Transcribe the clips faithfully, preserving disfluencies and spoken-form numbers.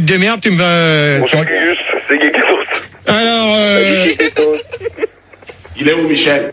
démerdes, tu me vas... Bonjour Gugus, c'est Gugus. Alors, euh... Il est où Michel?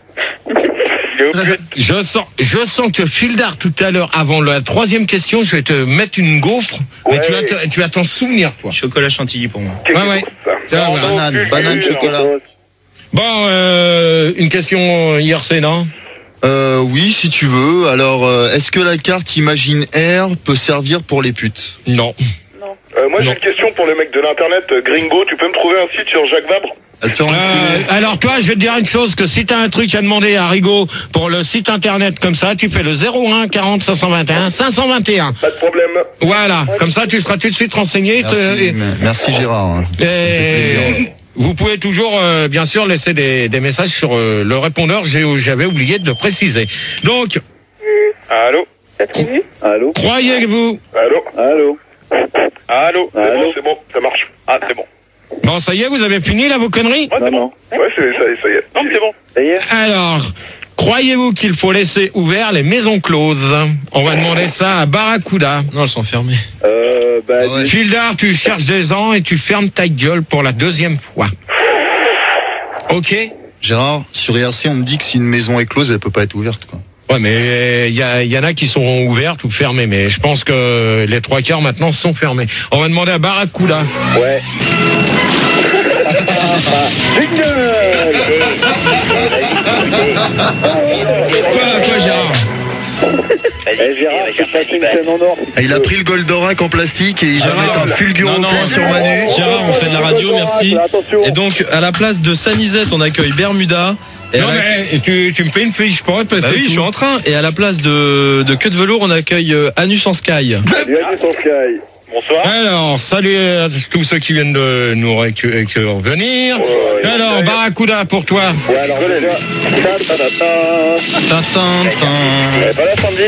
Je sens, je sens que Fildar tout à l'heure, avant la troisième question, je vais te mettre une gaufre, ouais. mais tu vas, te, tu vas t'en souvenir, toi. Chocolat chantilly pour moi. Ouais, ouais. Ça, non, voilà. banane, non, banane, chocolat. Bon, euh, une question I R C, non? Euh, oui, si tu veux. Alors, euh, est-ce que la carte Imagine Air peut servir pour les putes? Non. Non. Euh, moi, j'ai une question pour le mec de l'internet, Gringo. Tu peux me trouver un site sur Jacques Vabre? Euh, alors toi, je vais te dire une chose, que si t'as un truc à demander à Rigaud pour le site internet comme ça, tu fais le zéro un quarante cinq cent vingt et un cinq cent vingt et un. Pas de problème. Voilà, comme ça tu seras tout de suite renseigné. Merci, te, merci Gérard. Et vous pouvez toujours, euh, bien sûr, laisser des, des messages sur euh, le répondeur. J'ai, j'avais oublié de le préciser. Donc. Allô. Allô. Croyez-vous. Allô. Allô. Allô. C'est bon, c'est bon, ça marche. Ah, c'est bon. Bon, ça y est, vous avez fini là vos conneries? Ouais, c'est bon. Ouais, c'est, ça, ça y est. Non, c'est bon. Ça y est. Alors, croyez-vous qu'il faut laisser ouverts les maisons closes? On va demander ça à Barracuda. Non, elles sont fermées. Euh, bah, Ah ouais. Fildar, tu cherches des ans et tu fermes ta gueule pour la deuxième fois. Ok? Gérard, sur I R C, on me dit que si une maison est close, elle peut pas être ouverte, quoi. Ouais, mais il y, a, y en a qui sont ouvertes ou fermées, mais je pense que les trois quarts maintenant sont fermés. On va demander à Barracuda. Ouais. Quoi, quoi, Gérard? Eh Gérard, c'est pas une scène en or. Il a pris le Goldorak en plastique et il va mettre un fulgurant point sur Manu. Gérard, on fait de la radio, merci. Attention. Et donc, à la place de Sanizette, on accueille Bermuda. Et Non, la... mais tu, tu me fais une fiche, je pourrais passer. Bah oui, je suis en train. Et à la place de, de Queue de Velours, on accueille euh, Anus en Sky. Salut Anus en Sky. Bonsoir. Alors, salut à tous ceux qui viennent de nous revenir. Ouais, Alors, Barracuda pour toi. Ouais, alors déjà. Ta ta ta ta. Tintin, Elle est pas là, Sandy?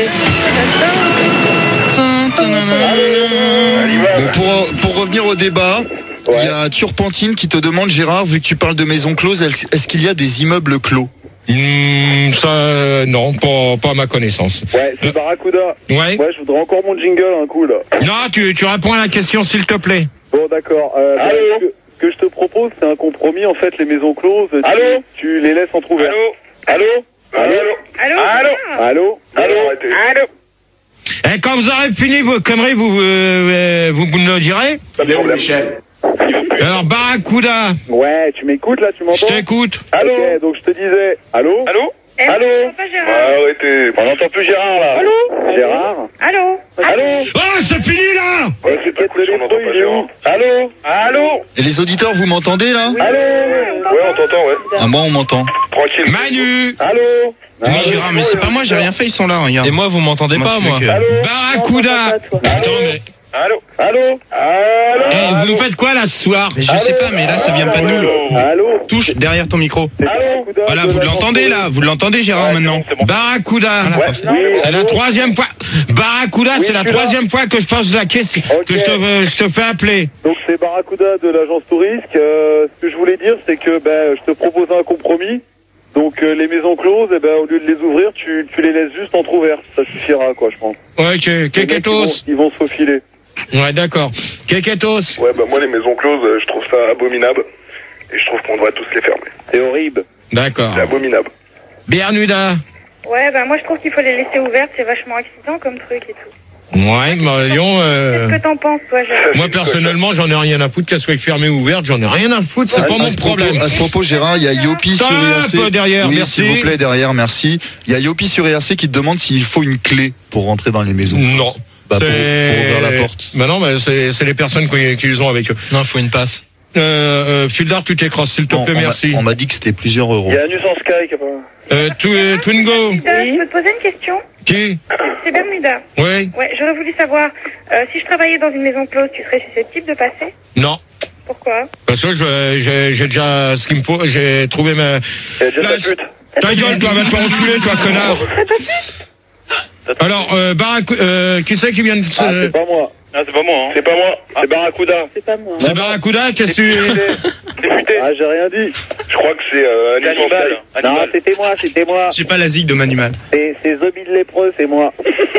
Bon, pour, pour revenir au débat, il Ouais. y a Turpentine qui te demande, Gérard, vu que tu parles de maisons closes, est-ce qu'il y a des immeubles clos? Hmm, ça, euh, non, pas, pas à ma connaissance. Ouais, c'est Barracuda. Ouais. Ouais, je voudrais encore mon jingle un coup là. Non, tu, tu réponds à la question s'il te plaît. Bon, d'accord. Euh, bah, ce, que, ce que je te propose, c'est un compromis. En fait, les maisons closes, tu, Allô tu les laisses entrouvertes. Allô. Allô. Allô. Allô. Allô. Allô. Allô. Et quand vous aurez fini vos conneries, vous, euh, vous, vous me le direz. Pas de problème. Michel. Alors, Barracuda, Ouais, tu m'écoutes là, tu je m'entends? t'écoute. Allô. Ok, donc je te disais. Allô. Allô. Allô. Ah, arrêtez. On n'entend plus Gérard là. Allô. Gérard. Allô. Allô. Oh, c'est fini là! Ouais, c'est pas cool si on n'entend pas Gérard. Allô. Allô. Et les auditeurs, vous m'entendez là? Allô. Ouais, on t'entend, ouais. Ah, moi, on m'entend. Tranquille. Manu! Allô. Oui, Gérard, mais c'est pas moi, j'ai rien fait, ils sont là, regarde. Et moi, vous m'entendez pas, moi. Allô. Barracuda! Attends, mais. Allô. Allô. Allô. Eh, vous nous faites quoi là ce soir? Mais je sais pas, mais là, ça vient pas de nous. Allô. Touche derrière ton micro. Allô. Voilà, vous l'entendez là, vous l'entendez, Gérard, maintenant. C'est bon. Barracuda! Ouais. C'est la troisième fois. Barracuda, c'est la je suis troisième fois que je pose la question, Ok. que je te, euh, je te fais appeler. Donc c'est Barracuda de l'agence Tourisque. Euh, ce que je voulais dire, c'est que ben, je te propose un compromis. Donc euh, les maisons closes, eh ben, au lieu de les ouvrir, tu, tu les laisses juste entrouvertes. Ça suffira, quoi, je pense. Ouais, que, Les mecs, ils vont, Keketos. ils vont se faufiler. Ouais, d'accord. Keketos. Ouais, bah moi les maisons closes, euh, je trouve ça abominable. Et je trouve qu'on devrait tous les fermer. C'est horrible. D'accord. C'est abominable. Bermuda. Ouais, bah moi je trouve qu'il faut les laisser ouvertes, c'est vachement excitant comme truc et tout. Ouais, Marion, euh... Qu'est-ce que t'en penses, toi, Gérard? moi personnellement, j'en ai rien à foutre qu'elle soit fermée ou ouverte, j'en ai rien à foutre, c'est À- pas à mon ce propos- problème. À ce propos, Gérard, il y a Yopi sur I R C. Stop, derrière, oui, merci. s'il vous plaît, derrière, merci. Il y a Yopi sur I R C qui te demande s'il faut une clé pour rentrer dans les maisons. Non. Bah, pour, pour C'est- ouvrir la porte. Bah non, bah c'est, c'est les personnes qui, qui les ont avec eux. Non, il faut une passe. Euh, euh, Fildar, tu t'écrosses, s'il te Bon, plaît, on m'a- merci. On m'a dit que c'était plusieurs euros. Il y a Anus en Sky qui a pas... Euh, tu, euh, Twingo. Euh, je peux te poser une question? Qui? C'est Bermuda. Oui? Ouais, j'aurais voulu savoir, euh, si je travaillais dans une maison close, tu serais susceptible de passer? Non. Pourquoi? Parce que je, j'ai, j'ai déjà ce qu'il me faut, j'ai trouvé ma... Il y a déjà La- ta pute. Ta gueule, toi, va te faire enculer, toi, connard. Alors, euh, Barack, euh, qui c'est qui vient de... Ah, c'est pas moi. Ah, c'est pas moi, hein. C'est pas moi, c'est Barracuda. C'est pas moi. C'est Barracuda, qu'est-ce que tu... C'est futé. Ah, j'ai rien dit. Je crois que c'est euh, Anus Animal. Sky. Non, c'était moi, c'était moi. J'ai pas la zig de Manumal. C'est, c'est Zombie de lépreux, c'est moi.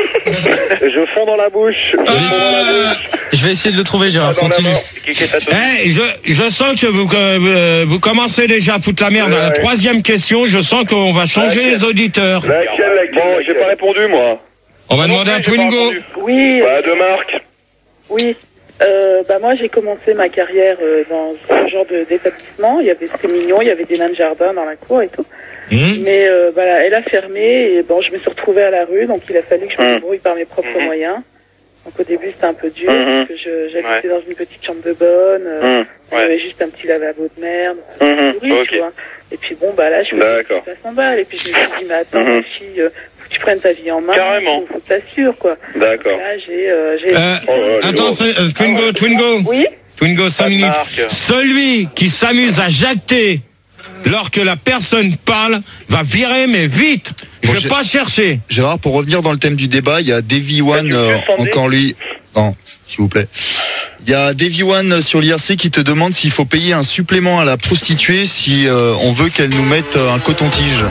Je fonds dans la bouche. Je fonds dans la bouche. Je vais essayer de le trouver, Gérard. Dans la Continue. mort. Qui est ta tête? Eh, je, je sens que vous, que, vous commencez déjà à foutre la merde. Ouais, À la ouais. troisième question, je sens qu'on va changer Laquelle les auditeurs. Laquelle, laquelle? Bon, j'ai pas répondu, moi. On va demander à J'ai pas Twingo. répondu. Oui, Bah, de Marc. oui. Euh, bah moi j'ai commencé ma carrière euh, dans ce genre de, d'établissement. Il y avait, c'était mignon, il y avait des nains de jardin dans la cour et tout. Hum. Mais euh, voilà, elle a fermé et bon, je me suis retrouvée à la rue, donc il a fallu que je me Hum. débrouille par mes propres Mhm. moyens. Donc au début c'était un peu dur, Mhm. parce que je, j'habitais dans une petite chambre de bonne, euh, Hum, il y ouais. avait juste un petit lavabo de merde, Mhm, pourri, ok. tu vois. Et puis bon bah là je me D'accord. suis à cent balles et puis je me suis dit mais attends Mhm. ma fille, euh, faut que tu prennes ta vie en main, Carrément. faut, faut que t'assures quoi. D'accord. Là j'ai, euh, j'ai. Euh, Oh, ouais, attends, lourd. c'est- euh, Twingo, Twingo. Oui. Twingo, cinq Pas de minutes. marque. Celui qui s'amuse à jacter lorsque la personne parle va virer, mais vite. Je Bon, vais j'ai- pas chercher. Gérard, pour revenir dans le thème du débat, il y a Davy One, tu euh, veux Sandy encore lui. Non, s'il vous plaît. Il y a Davy One sur l'I R C qui te demande s'il faut payer un supplément à la prostituée si euh, on veut qu'elle nous mette euh, un coton-tige.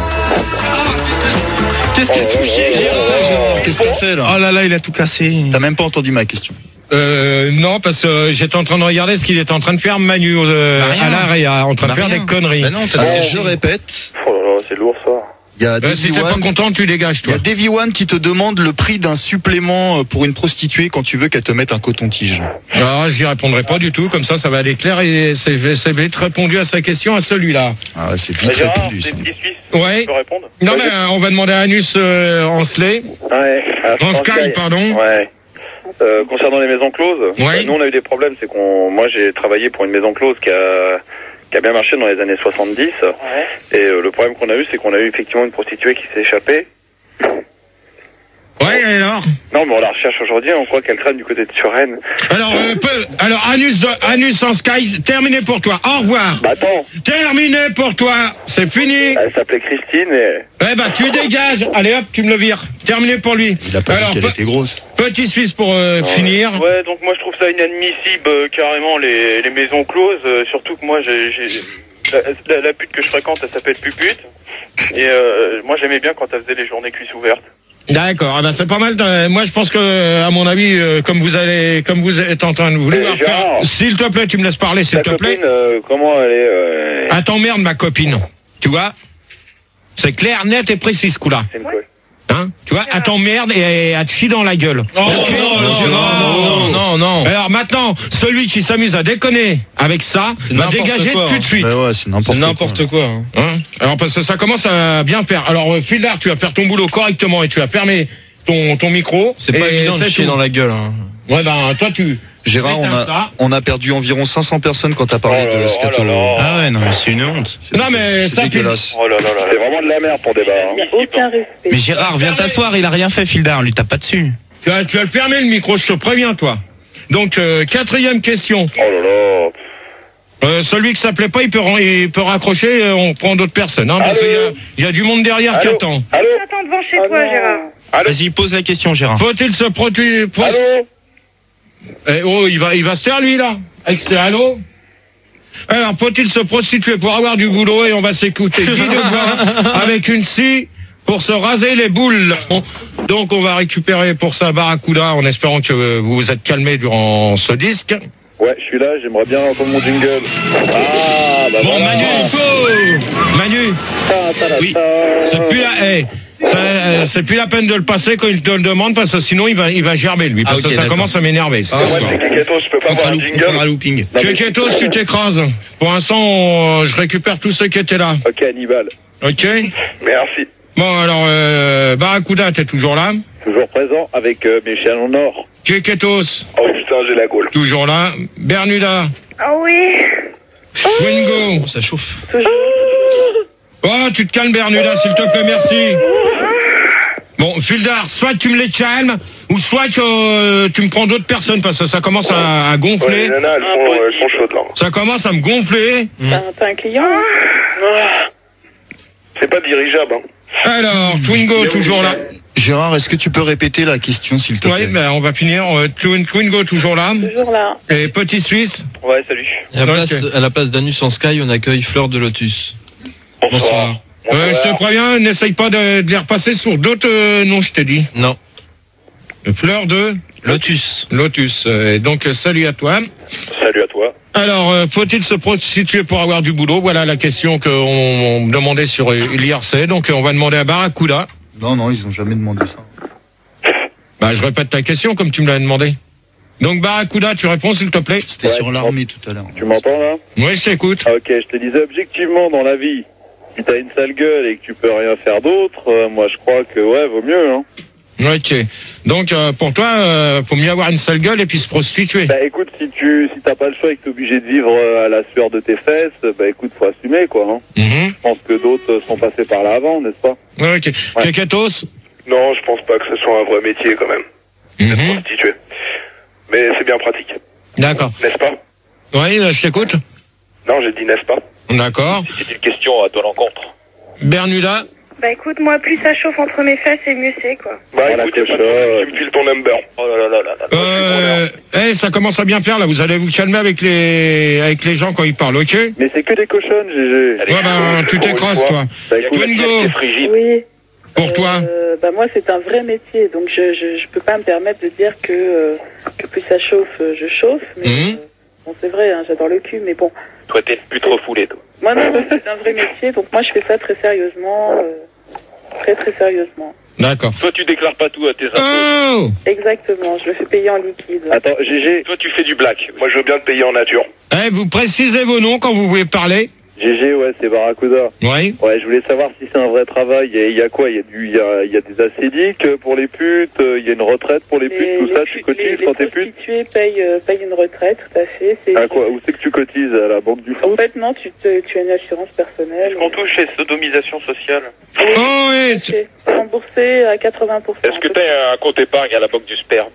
Qu'est-ce qu'il a touché, Gérard Qu'est-ce que t'as fait là Oh là là, il a tout cassé. T'as même pas entendu ma question. Euh, non, parce que j'étais en train de regarder ce qu'il était en train de faire Manu euh, Bah, rien. à l'arrière, en train de Bah, faire rien. des conneries. Bah non, t'as Alors, dit- je répète, Oh là là, c'est lourd, ça. il y a Euh, Davy si t'es pas One, content, tu dégages, il y toi. a Davy One qui te demande le prix d'un supplément euh, pour une prostituée quand tu veux qu'elle te mette un coton-tige. Ah, j'y répondrai pas du tout, comme ça, ça va aller clair et c'est c'est vite répondu à sa question à celui-là. Ah, c'est Bah, vite Gérard, répondu des ça. petits Suisses. Ouais. Tu peux répondre? Non, mais euh, on va demander à Anus euh, Ansley. Ouais. En Sky, pardon. Ouais. Euh, concernant les maisons closes, Ouais. euh, nous on a eu des problèmes, c'est qu'on, moi j'ai travaillé pour une maison close qui a, qui a bien marché dans les années soixante-dix, et euh, le problème qu'on a eu, c'est qu'on a eu effectivement une prostituée qui s'est échappée. Ouais, et alors Non, mais on la recherche aujourd'hui, on croit qu'elle traîne du côté de Suresnes. Alors, euh, peu- alors Anus, de- Anus en Sky, terminé pour toi. Au revoir. Bah attends, Terminé pour toi. C'est fini. elle s'appelait Christine et... Eh ben, tu dégages. Allez hop, tu me le vires. Terminé pour lui. Il a pas Alors, dit qu'elle pe- était grosse. petit Suisse pour euh, finir. Ouais, donc moi je trouve ça inadmissible, euh, carrément, les, les maisons closes, euh, surtout que moi j'ai... j'ai- La, la, la pute que je fréquente, elle s'appelle Pupute, et euh, moi j'aimais bien quand elle faisait les journées cuisses ouvertes. D'accord. Ah ben, c'est pas mal. Euh, Moi, je pense que, à mon avis, euh, comme vous allez, comme vous êtes en train de vouloir Eh, faire, Gérard. s'il te plaît, tu me laisses parler, s'il Ta te plaît. copine, euh, comment elle est euh, Ah, t'emmerdes ma copine. Tu vois? C'est clair, net et précis, ce coup-là. c'est une quoi Hein? Tu vois? Elle t'emmerde et elle te chie dans la gueule. Oh, non, non, non, non, non, non. Alors maintenant, celui qui s'amuse à déconner avec ça C'est va n'importe dégager quoi, tout de hein. suite. Ouais, ouais, c'est C'est n'importe quoi. n'importe quoi. hein. Hein? Alors parce que ça commence à bien faire. Alors euh, Fildar, tu vas faire ton boulot correctement et tu vas fermer ton ton micro. C'est pas Et évident de c'est chier tout. dans la gueule. hein. Ouais ben toi tu. Gérard, on Éteins ça. a, on a perdu environ cinq cents personnes quand t'as parlé Oh là de là, scato. oh là là. Ah ouais, non, mais c'est une honte. Non mais C'est ça. puis- dégueulasse. Oh là là là, c'est vraiment de la merde pour débat. Il n'y a aucun respect. Mais Gérard, viens t'asseoir, il a rien fait, Fildar, lui tape pas dessus. Tu vas, tu vas le fermer le micro, je te préviens toi. Donc euh, quatrième question. Oh là là. Euh, celui qui s'appelait pas, il peut, ren- il peut raccrocher. euh, on prend d'autres personnes. Hein, parce Allô qu'il y a- il y, a du monde derrière qui Allô attend. Allô Attends devant chez toi, Gérard. Vas-y, pose la question, Gérard. Faut-il se produire Allô Eh, oh, il va, il va se taire lui là. Avec ses allô. Alors, faut-il se prostituer pour avoir du boulot et on va s'écouter Guy Debord avec une scie pour se raser les boules. Bon, donc on va récupérer pour ça Barracuda en espérant que euh, vous vous êtes calmé durant ce disque. Ouais, je suis là, j'aimerais bien entendre mon jingle. Ah, bah Bon, voilà. Manu, go Manu, Ta, ta, ta, oui, ta. c'est plus la, eh, c'est, euh, c'est plus la peine de le passer quand il te le demande parce que sinon il va, il va gerber lui parce Ah, ok, que ça d'accord. commence à m'énerver. c'est Ouais, ça. c'est Kiketos, je peux pas avoir un jingle. looping. Non, Tu es mais- Ketos, tu t'écrases. Pour l'instant, on- je récupère tous ceux qui étaient là. Ok, Hannibal. Ok. Merci. Bon, alors, euh, Barracuda, t'es toujours là. Toujours présent avec euh, mes chiens en or. Keketos, Oh putain, j'ai la gaule. toujours là. Bernuda, Ah oui. Twingo. Ça chauffe. Oh, tu te calmes, Bernuda, s'il te plaît, merci. Bon, Fildar, soit tu me les calmes, ou soit que, euh, tu me prends d'autres personnes, parce que ça commence à, à Ouais, les gonfler. nanas, elles sont, euh, elles sont chaudes là. Ça commence à me gonfler. T'as un- t'as un client? C'est pas dirigeable, hein. Alors, Twingo, toujours là. Gérard, est-ce que tu peux répéter la question, s'il te plaît? Oui, ben on va finir. Euh, Twin- Twingo toujours là. Toujours là. Et Petit Suisse. Ouais, salut. À la place, Ok. à la place d'Anus en Sky, on accueille Fleur de Lotus. Bonsoir. Euh, je te préviens, n'essaye pas de, de les repasser sur d'autres euh, noms, je t'ai dit. Non. Fleur de Lotus. Lotus. Euh, et donc, euh, salut à toi. Salut à toi. Alors, euh, faut-il se prostituer pour avoir du boulot? Voilà la question qu'on on me demandait sur euh, l'I R C. Donc, euh, on va demander à Barracuda. Non, non, ils ont jamais demandé ça. Bah, je répète ta question comme tu me l'as demandé. Donc, Barracuda, tu réponds, s'il te plaît? C'était Ouais, sur tu l'armée tout à l'heure. Tu m'entends là? Oui, je t'écoute. Ah, ok, je te disais objectivement dans la vie, si t'as une sale gueule et que tu peux rien faire d'autre, euh, moi je crois que ouais, vaut mieux. Hein. Ok. Donc, euh, pour toi, euh, faut mieux avoir une sale gueule et puis se prostituer. Bah écoute, si tu si t'as pas le choix et que t'es obligé de vivre euh, à la sueur de tes fesses, bah écoute, faut assumer quoi. Hein. Mhm. Je pense que d'autres euh, sont passés par là avant, n'est-ce pas? Ok. Ouais. Keketos? Non, je pense pas que ce soit un vrai métier quand même, Mhm. prostitué. Mais c'est bien pratique, D'accord. n'est-ce pas? Oui, euh, je t'écoute. Non, j'ai dit n'est-ce pas? D'accord. C'est une question à ton encontre. Bernuda? Bah écoute, moi plus ça chauffe entre mes fesses et mieux c'est quoi. Bah Voilà, écoute, y a pas de cochon. problème, tu me files ton number. Oh là là là là là. Euh, eh, ça commence à bien faire là. Vous allez vous calmer avec les avec les gens quand ils parlent, ok? Ouais, Mais c'est que des cochonnes, G G. ben tu t'écrasses toi. Bah écoute, Twingo, C'est frigide. Oui. pour toi. Euh, bah moi c'est un vrai métier, donc je, je je peux pas me permettre de dire que euh, que plus ça chauffe, euh, je chauffe. Mais Mhm. euh, bon c'est vrai, hein, j'adore le cul, mais bon. Toi, t'es plus trop refoulé, toi. Moi non, non, c'est un vrai métier, donc moi je fais ça très sérieusement, euh, très très sérieusement. D'accord. Toi, tu déclares pas tout à tes impôts. Oh! Exactement, je le fais payer en liquide. Attends, G G, Toi, tu fais du black. Moi, je veux bien te payer en nature. Eh, vous précisez vos noms quand vous voulez parler. G G, ouais, c'est Barracuda. Oui. Ouais, je voulais savoir si c'est un vrai travail. Il y a, il y a quoi? Il y a du, il y a, il y a des acédiques pour les putes. euh, Il y a une retraite pour les putes. Tout ça, tu pu- cotises les, quand les t'es pute? prostituées payent, euh, payent une retraite, tout à fait. C'est, À quoi? Où c'est que tu cotises? À la banque du En foot? fait, non, tu, te, tu as une assurance personnelle. Est-ce qu'on touche les sodomisation sociale? Oh oui. tu- C'est remboursé à quatre-vingts pour cent. Est-ce que t'as un compte épargne à la banque du sperme?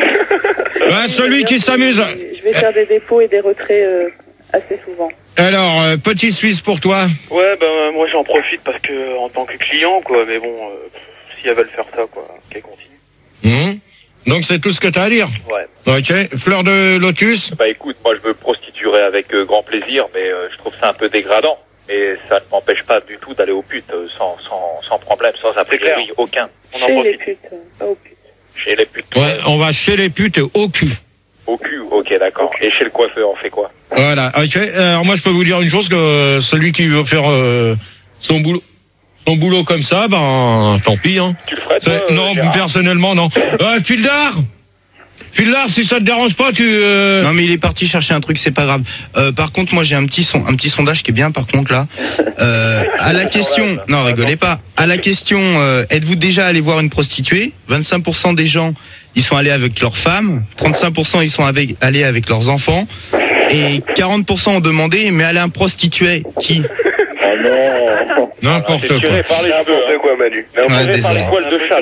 Ben, celui qui s'amuse. Je vais faire des dépôts et des retraits euh, assez souvent. Alors, euh, Petit Suisse pour toi. Ouais, ben euh, moi j'en profite parce que en tant que client, quoi. Mais bon, euh, si elles veulent faire ça, quoi, qu'elles continuent. Mhm. Donc c'est tout ce que t'as à dire. Ouais. Ok. Fleur de Lotus. Bah écoute, moi je me prostituerai avec euh, grand plaisir, mais euh, je trouve ça un peu dégradant. Et ça ne m'empêche pas du tout d'aller aux putes euh, sans, sans, sans problème, sans a priori aucun. On en Chez les profite. putes, euh, pas aux putes. Chez les putes. Ouais, on va chez les putes au cul. Au cul, ok, d'accord. Et chez le coiffeur, on fait quoi? Voilà. Ok. Alors moi je peux vous dire une chose, que euh, celui qui veut faire euh, son boulot, son boulot comme ça, ben tant pis. Hein. Tu le ferais, C'est- toi, euh, non, Gérard? personnellement non. Euh, Fildar, Fildar, si ça te dérange pas, tu. Euh... Non mais il est parti chercher un truc, c'est pas grave. Euh, par contre, moi j'ai un petit son, un petit sondage qui est bien. Par contre là, euh, à la question, non rigolez pas. À la question, euh, êtes-vous déjà allé voir une prostituée? vingt-cinq pour cent des gens, ils sont allés avec leurs femmes. trente-cinq pour cent ils sont avec, allés avec leurs enfants. Et quarante pour cent ont demandé, mais aller un prostitué qui? Oh non! N'importe C'est tiré quoi. par les cheveux, quoi, Manu. Mais on Ouais, dirait par désolé. les poils de chat.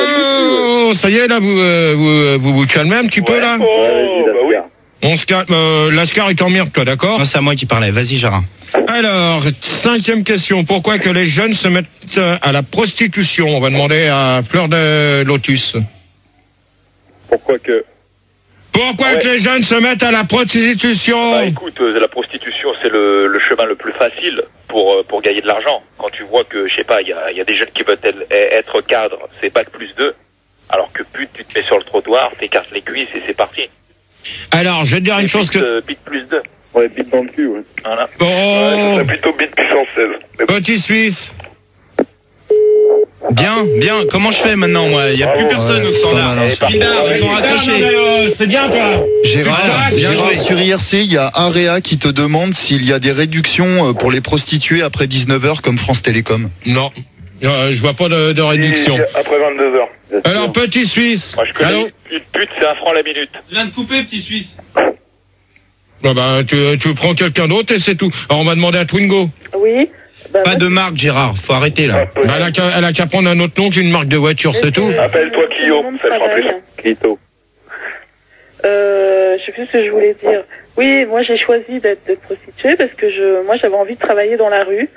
Oh, ça y est là, vous euh, vous, vous vous calmez un petit peu Ouais. là. Oh, Ouais, bah oui. On se calme. Euh, Lascar est en mire, toi, d'accord? Non, c'est à moi qui parlais. Vas-y, Gérard. Alors, cinquième question. Pourquoi que les jeunes se mettent euh, à la prostitution? On va demander à Fleur de Lotus. Pourquoi que? Pourquoi Ouais. que les jeunes se mettent à la prostitution? Bah écoute, euh, la prostitution c'est le, le chemin le plus facile pour euh, pour gagner de l'argent. Quand tu vois que, je sais pas, il y a, y a des jeunes qui veulent être- être cadres, c'est bac plus deux. Alors que pute, tu te mets sur le trottoir, t'écartes les cuisses et c'est parti. Alors, je vais te dire une chose que... Euh, bite plus deux. Ouais, bite dans le cul, ouais. Voilà. Oh, plutôt bite puissance seize. Petit Suisse. Bien, bien. Comment je fais maintenant, moi? Il y a plus Oh, personne ouais, au standard. pas mal, hein, Fildar, ils ont Ah, non, raccroché. mais, euh, c'est bien, toi. Gérard, Ah, bien Gérard, joué. sur I R C, il y a Area qui te demande s'il y a des réductions euh, pour les prostituées après dix-neuf heures comme France Télécom. Non. Euh, je vois pas de, de réduction. Après vingt-deux heures. Bien sûr. Alors, Petit Suisse. Moi je connais Allô? une pute, c'est un franc la minute. Je viens de couper, petit Suisse. Bah, bah, tu, tu prends quelqu'un d'autre et c'est tout. Alors, on va demander à Twingo. Oui. Bah, Pas moi, de marque, Gérard. Faut arrêter là. Bah, elle a qu'à elle a qu'à prendre un autre nom qu'une marque de voiture, c'est tout. euh, Appelle-toi c'est Clio, mon nom de ça le fera travail. plus. Clito. Euh, je sais plus ce que je voulais dire. Oui, moi j'ai choisi d'être d'être prostituée parce que je, moi j'avais envie de travailler dans la rue.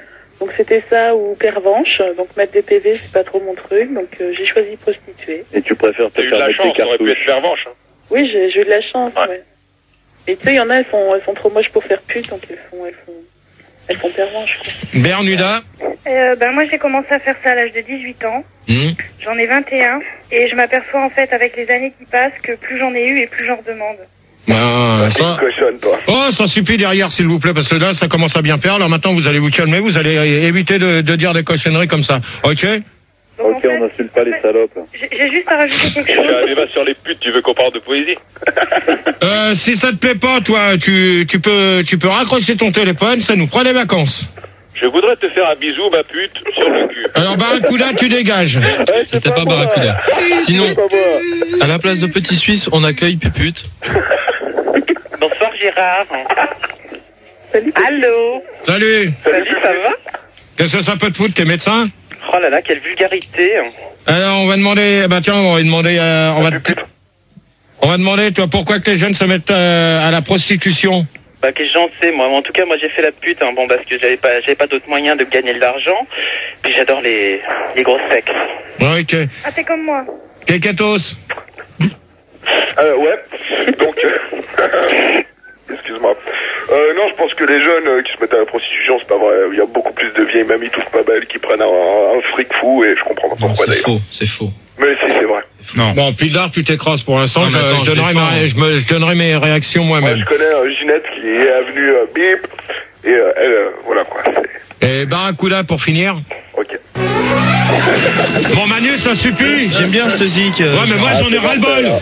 Donc c'était ça ou pervenche. Donc mettre des P V, c'est pas trop mon truc. Donc euh, j'ai choisi prostituée. Et tu préfères te T'as eu de faire la mettre chance, des t'aurais pu cartouches. être pervenche. Hein. Oui, j'ai j'ai eu de la chance, Ouais. ouais. Et tu sais, il y en a, elles sont, elles sont trop moches pour faire pute, donc elles font, elles font, elles font pervenche, quoi. Bernuda. Euh, bah, moi, j'ai commencé à faire ça à l'âge de dix-huit ans. Mmh. J'en ai vingt et un. Et je m'aperçois, en fait, avec les années qui passent, que plus j'en ai eu et plus j'en redemande. Ah, T'es ça... une cochonne, toi. Oh, ça suffit derrière, s'il vous plaît, parce que là, ça commence à bien faire. Alors maintenant, vous allez vous calmer, vous allez éviter de, de dire des cochonneries comme ça. Ok? Donc, en Ok, fait, on n'insulte pas les salopes. j'ai j'ai juste à rajouter quelque J'ai un chose. débat sur les putes, tu veux qu'on parle de poésie? Euh, si ça te plaît pas, toi, tu, tu peux, tu peux raccrocher ton téléphone, ça nous fera des vacances. Je voudrais te faire un bisou, ma pute, sur le cul. Alors, Barracuda, tu dégages. Ouais, C'était pas Barracuda. Sinon, C'est pas moi. à la place de Petit Suisse, on accueille Pupute. Bonsoir Gérard. Salut. Allô. Salut. Salut, ça va? Qu'est-ce que ça peut te foutre, t'es médecin? Oh là là, quelle vulgarité. Alors, on va demander, bah tiens, on va demander, euh, on va, on va demander, toi, pourquoi que les jeunes se mettent euh, à la prostitution? Bah que j'en sais moi. En tout cas, moi j'ai fait la pute, hein. Bon, parce que j'avais pas, j'avais pas d'autres moyens de gagner de l'argent. Puis j'adore les, les grosses sexes. Ouais, ok. Ah, t'es comme moi. Keketos. Euh, ouais. Donc, euh, excuse-moi. Euh, non, je pense que les jeunes euh, qui se mettent à la prostitution, c'est pas vrai. Il y a beaucoup plus de vieilles mamies toutes pas belles qui prennent un, un fric fou et je comprends pas Non, pourquoi c'est d'ailleurs. faux, c'est faux. Mais si, c'est vrai. Non. Bon, Pilar, tu t'écrases pour l'instant. Non, mais Je, attends, je je donnerai défends. ma, je, me, je donnerai mes réactions Moi, moi-même. je connais euh, Ginette qui est avenue euh, Bip et euh, elle, euh, voilà quoi. C'est... Et Barracuda pour finir. Ok. Bon, Manu, ça suffit. J'aime bien cette zik. Ouais, mais moi j'en ai ras le bol.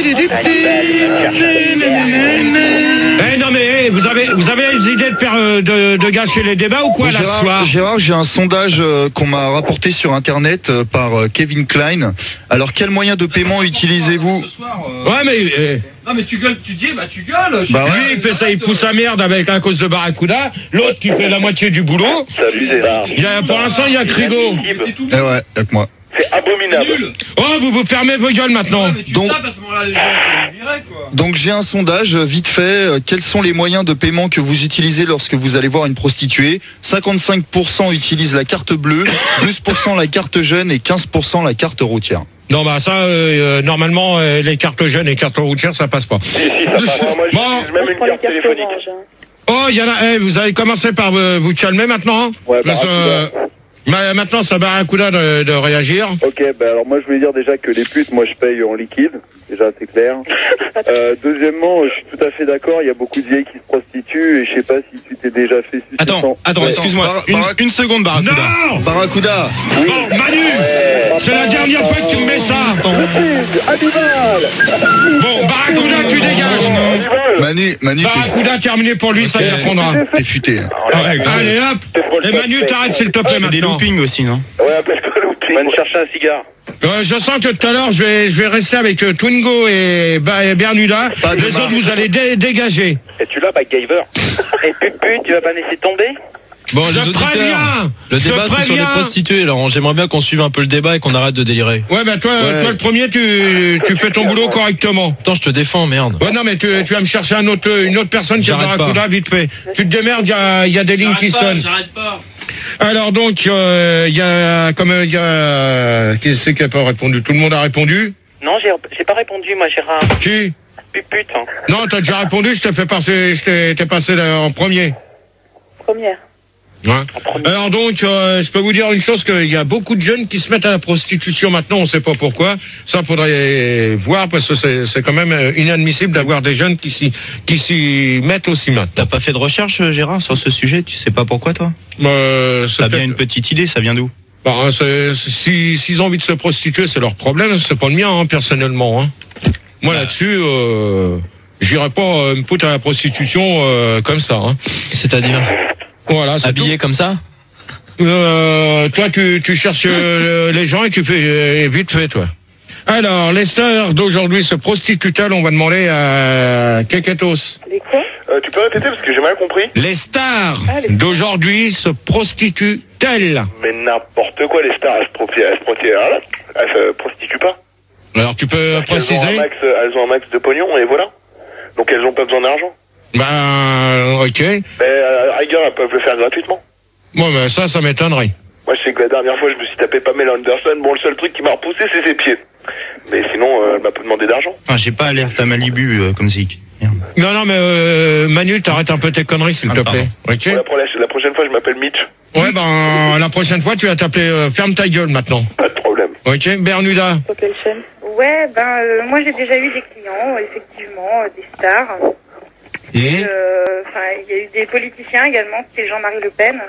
Eh non mais eh, vous avez vous avez les idées de, faire, euh, de, de gâcher les débats ou quoi là ce Gérard, soir? Gérard, j'ai un sondage euh, qu'on m'a rapporté sur internet euh, par euh, Kevin Klein. Alors, quel moyen de paiement utilisez-vous? Ouais mais eh, Non mais tu gueules, tu dis, bah tu gueules. Bah ouais. lui il fait ça, il pousse sa merde avec à cause de Barracuda. L'autre qui fait la moitié du boulot. C'est abusé. Il y a, pour l'instant il y a Crigo. Eh ouais, avec moi. C'est abominable. Oh vous vous fermez vos gueules maintenant. Donc, à ce moment-là, les gens sont virés, quoi. donc j'ai un sondage euh, vite fait. Euh, Quels sont les moyens de paiement que vous utilisez lorsque vous allez voir une prostituée? cinquante-cinq pour cent utilisent la carte bleue, douze pour cent la carte jeune et quinze pour cent la carte routière. Non bah ça euh, euh, normalement euh, les cartes jeunes et cartes routières ça passe pas. Si, si, ça passe. Moi, Bon. j'utilise même Je une prends les carte cartes téléphonique. orange, hein. Oh il y en a. Eh, vous avez commencé par euh, vous calmer maintenant. Hein Ouais, Parce, euh, ma- maintenant ça Barracuda de, de réagir. Ok, bah alors moi je voulais dire déjà que les putes, moi je paye en liquide, déjà c'est clair. Euh, deuxièmement, je suis tout à fait d'accord, il y a beaucoup de vieilles qui se prostituent et je sais pas si tu t'es déjà fait sucer Attends, sans- attends, Ouais. excuse-moi. Bar- Une, Barack- une seconde, Barracuda. Non. Barracuda, Bon Manu, c'est la dernière fois que tu me mets ça. Hannibal. Bon Barracuda tu dégages. Manu, Manu, t'es- Barracuda terminé pour lui, ça y répondra. t'es futé. hein. Allez hop. Et Manu t'arrêtes s'il te plaît C'est des maintenant. loopings aussi, non? Ouais, appelle-toi l'outil. Va me chercher un cigare. Euh, je sens que tout à l'heure je vais je vais rester avec euh, Twingo et, ba et Bernuda. Pas Les demain. autres vous allez dé dégager. Et tu l'as, MacGyver? Et pute pute, tu vas pas me laisser tomber? Bon, Je les auditeurs, préviens. le Je débat c'est sur les préviens. prostituées. Alors j'aimerais bien qu'on suive un peu le débat et qu'on arrête de délirer. Ouais bah toi Ouais. toi le premier tu tu fais ton boulot correctement. Attends, je te défends, merde. Ouais non mais tu tu vas me chercher un autre une autre personne qui a J'arrête Barracuda pas. vite fait. Tu te démerdes, il y a il y a des lignes qui sonnent. J'arrête pas. Alors donc il euh, y a comme il y a qui c'est qui a pas répondu? Tout le monde a répondu? Non, j'ai, j'ai pas répondu, moi, Gérard. Qui? Pute pute. Hein. Non, t'as déjà répondu, je t'ai fait passer je t'ai t'ai passé là, en premier. Première. Ouais. Alors donc, euh, je peux vous dire une chose, qu'il y a beaucoup de jeunes qui se mettent à la prostitution maintenant, on sait pas pourquoi. Ça faudrait voir parce que c'est, c'est quand même euh, inadmissible d'avoir des jeunes qui s'y, qui s'y mettent aussi maintenant. T'as pas fait de recherche, Gérard, sur ce sujet? Tu sais pas pourquoi, toi? Euh, c'est T'as bien peut-être- une petite idée, ça vient d'où? Bah, c'est, c'est- si, s'ils ont envie de se prostituer, c'est leur problème, c'est pas le mien, hein, personnellement. Hein. Moi là-dessus, euh, j'irai pas euh, me foutre à la prostitution euh, comme ça. Hein. C'est-à-dire Voilà, c'est habillé comme ça? Euh, toi, tu, tu cherches euh, les gens et tu fais euh, vite fait, toi. Alors, les stars d'aujourd'hui se prostituent-elles? On va demander à Keketos. Les quoi? Euh, tu peux répéter parce que j'ai mal compris. Les stars Ah, les- d'aujourd'hui se prostituent-elles? Mais n'importe quoi, les stars, elles se prostituent, elles se prostituent, elles se prostituent pas. Alors, tu peux Elles ont, un préciser? max, elles ont un max de pognon et voilà. Donc elles ont pas besoin d'argent. Ben, ok. Mais à la rigueur, elles peuvent le faire gratuitement. Bon, mais ça, ça m'étonnerait. Moi, je sais que la dernière fois, je me suis tapé Pamela Anderson. Bon, le seul truc qui m'a repoussé, c'est ses pieds. Mais sinon, euh, elle m'a pas demandé d'argent. Ah, j'ai pas alerte à Malibu euh, comme Zik. Non, non, mais euh, Manu, t'arrêtes un peu tes conneries, s'il Ah, te pardon. plaît. Ok. Bon, la, pro- la prochaine fois, je m'appelle Mitch. Ouais, ben, la prochaine fois, tu vas t'appeler euh, Ferme ta gueule maintenant. Pas de problème. Ok, Bernuda. Sur quelle chaîne? Ouais, ben euh, moi j'ai déjà eu des clients, effectivement, euh, des stars. Mmh. Euh, Enfin, il y a eu des politiciens également, c'était Jean-Marie Le Pen.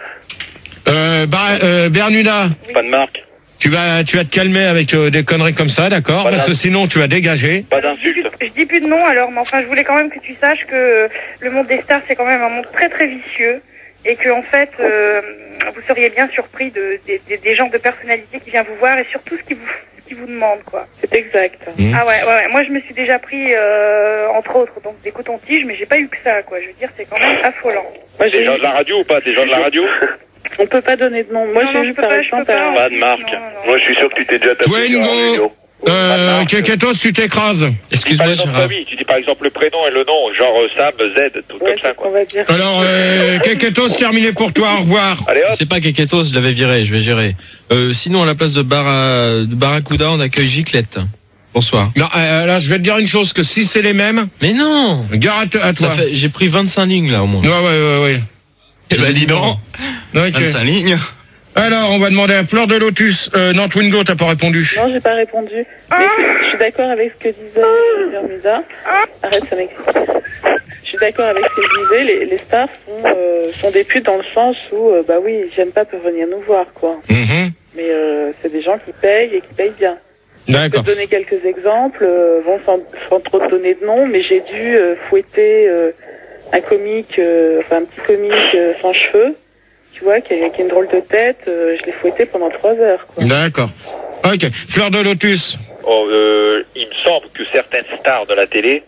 Euh, bah, euh, Bernuda. Pas de marque. Tu vas, tu vas te calmer avec euh, des conneries comme ça, d'accord? Pas Parce que d'insulte. sinon, tu vas dégager. Pas Je dis, d'insulte. plus, je dis plus de nom alors, mais enfin je voulais quand même que tu saches que euh, le monde des stars c'est quand même un monde très très vicieux et que en fait euh, vous seriez bien surpris de, de, de- des gens de personnalité qui viennent vous voir et surtout ce qu'ils vous, ce qu'ils vous demandent quoi. C'est exact. Mmh. Ah ouais, ouais, ouais, moi je me suis déjà pris euh, entre autres donc des cotons-tiges mais j'ai pas eu que ça quoi. Je veux dire c'est quand même affolant. Moi, j'ai Des gens eu- de la radio ou pas? Des gens de la radio? On peut pas donner de nom. Moi, Non, j'ai non, eu je peux par pas, je peux exemple pas. un- Pas de marque. Non, non, non. Moi, je suis sûr que tu t'es déjà tapé sur un Twingo. vidéo. Euh, Keketos, tu t'écrases. Tu dis pas Excuse-moi, le nom de Gérard. famille, tu dis par exemple le prénom et le nom, genre euh, Sam, Z, tout Ouais, comme ça c'est ce qu'on quoi. va dire. Alors, euh, Keketos, terminé pour toi, au revoir. Allez hop. C'est pas Keketos, je l'avais viré, je vais gérer. Euh, sinon, à la place de, Bara, de Barracuda, on accueille Giclette. Bonsoir. Non, euh, là, je vais te dire une chose, que si c'est les mêmes, Mais non, gare à, te- à toi. ça fait, j'ai pris vingt-cinq lignes là au moins. Ouais, ouais, ouais, ouais. Eh ben, dis donc. Ok. vingt-cinq lignes. Alors, on va demander à Fleur de Lotus. Euh, non, Twingo, t'as pas répondu. Non, j'ai pas répondu. Mais écoute, je suis d'accord avec ce que disait Bermuda. Arrête, ça m'excite. Je suis d'accord avec ce que je disais. Les, les stars sont, euh, sont des putes dans le sens où, euh, bah oui, j'aime pas peuvent venir nous voir, quoi. Mhm. Mais euh, c'est des gens qui payent et qui payent bien. Je peux D'accord. te donner quelques exemples, euh, bon, sans, sans trop te donner de nom, mais j'ai dû euh, fouetter euh, un comique, euh, enfin un petit comique euh, sans cheveux, tu vois, qui a, qui a une drôle de tête. Euh, je l'ai fouetté pendant trois heures, quoi. D'accord. Ok. Fleur de Lotus. Oh, euh, il me semble que certaines stars de la télé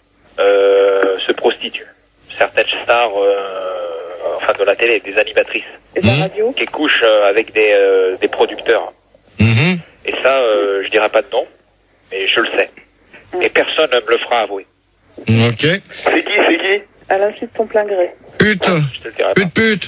euh, se prostituent. Certaines stars, euh, enfin de la télé, des animatrices, Et de la Mmh. radio. qui couchent euh, avec des, euh, des producteurs. Mhm. Et ça, euh, je dirais pas de nom, mais je le sais. Et personne ne me le fera avouer. Ok. C'est qui, c'est qui? À l'insu de ton plein gré. Pute. Je te le dirai pas. Pute, pute.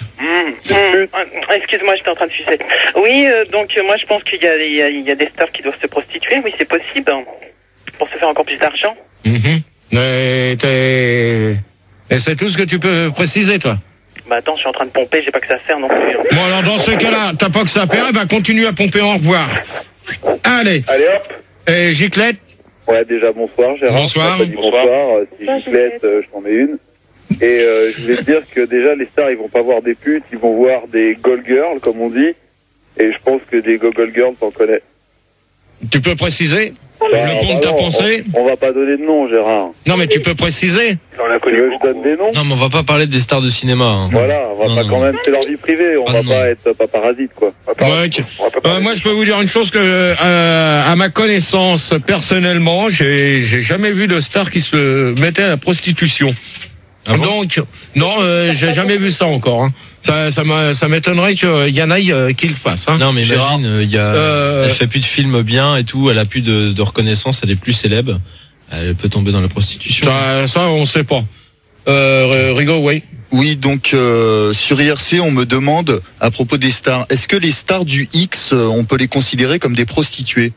Excuse-moi, j'étais en train de sucer. Oui, euh, donc euh, moi je pense qu'il y a, il y, a, il y a des stars qui doivent se prostituer, oui c'est possible, hein, pour se faire encore plus d'argent. Mhm. Et, t'es- Et c'est tout ce que tu peux préciser, toi. Bah attends, je suis en train de pomper, j'ai pas que ça à faire non plus. hein. Bon, alors dans ce cas-là, t'as pas que ça à faire, eh ben continue à pomper, au revoir. Allez. Allez hop. Et Giclette. Ouais, déjà bonsoir Gérard. Bonsoir. Je t'ai pas dit bonsoir. Euh, Si Bonsoir, Giclette, Giclette. euh, je t'en mets une. Et euh, je voulais te dire que déjà les stars, ils vont pas voir des putes, ils vont voir des goal girls, comme on dit. Et je pense que des goal girls, t'en connais. Tu peux préciser Bah, le compte bah t'as non, pensé on, on va pas donner de nom, Gérard. Non, mais tu peux préciser. On a Tu connu veux que je beaucoup. donne des noms? Non, mais on va pas parler des stars de cinéma. hein. Voilà, on va Non, pas non, quand non. même, c'est leur vie privée, on Ah, va non. pas être paparazzi, quoi. On va pas- Ouais, ok. on va pas Euh, parler moi, de- je peux vous dire une chose que, euh, à ma connaissance, personnellement, j'ai j'ai jamais vu de star qui se mettait à la prostitution. Ah bon Donc, non, euh, j'ai jamais vu ça encore. Hein. Ça, ça m'a- ça m'étonnerait qu'il y en ait euh, qui le fassent. Hein. Non, mais Gérard. imagine, il y a, Euh, elle fait plus de films bien et tout, elle a plus de, de reconnaissance, elle est plus célèbre, elle peut tomber dans la prostitution. Ça, ça, on sait pas. Euh, Rigo, oui. Oui, donc euh, sur I R C, on me demande à propos des stars, est-ce que les stars du X, euh, on peut les considérer comme des prostituées?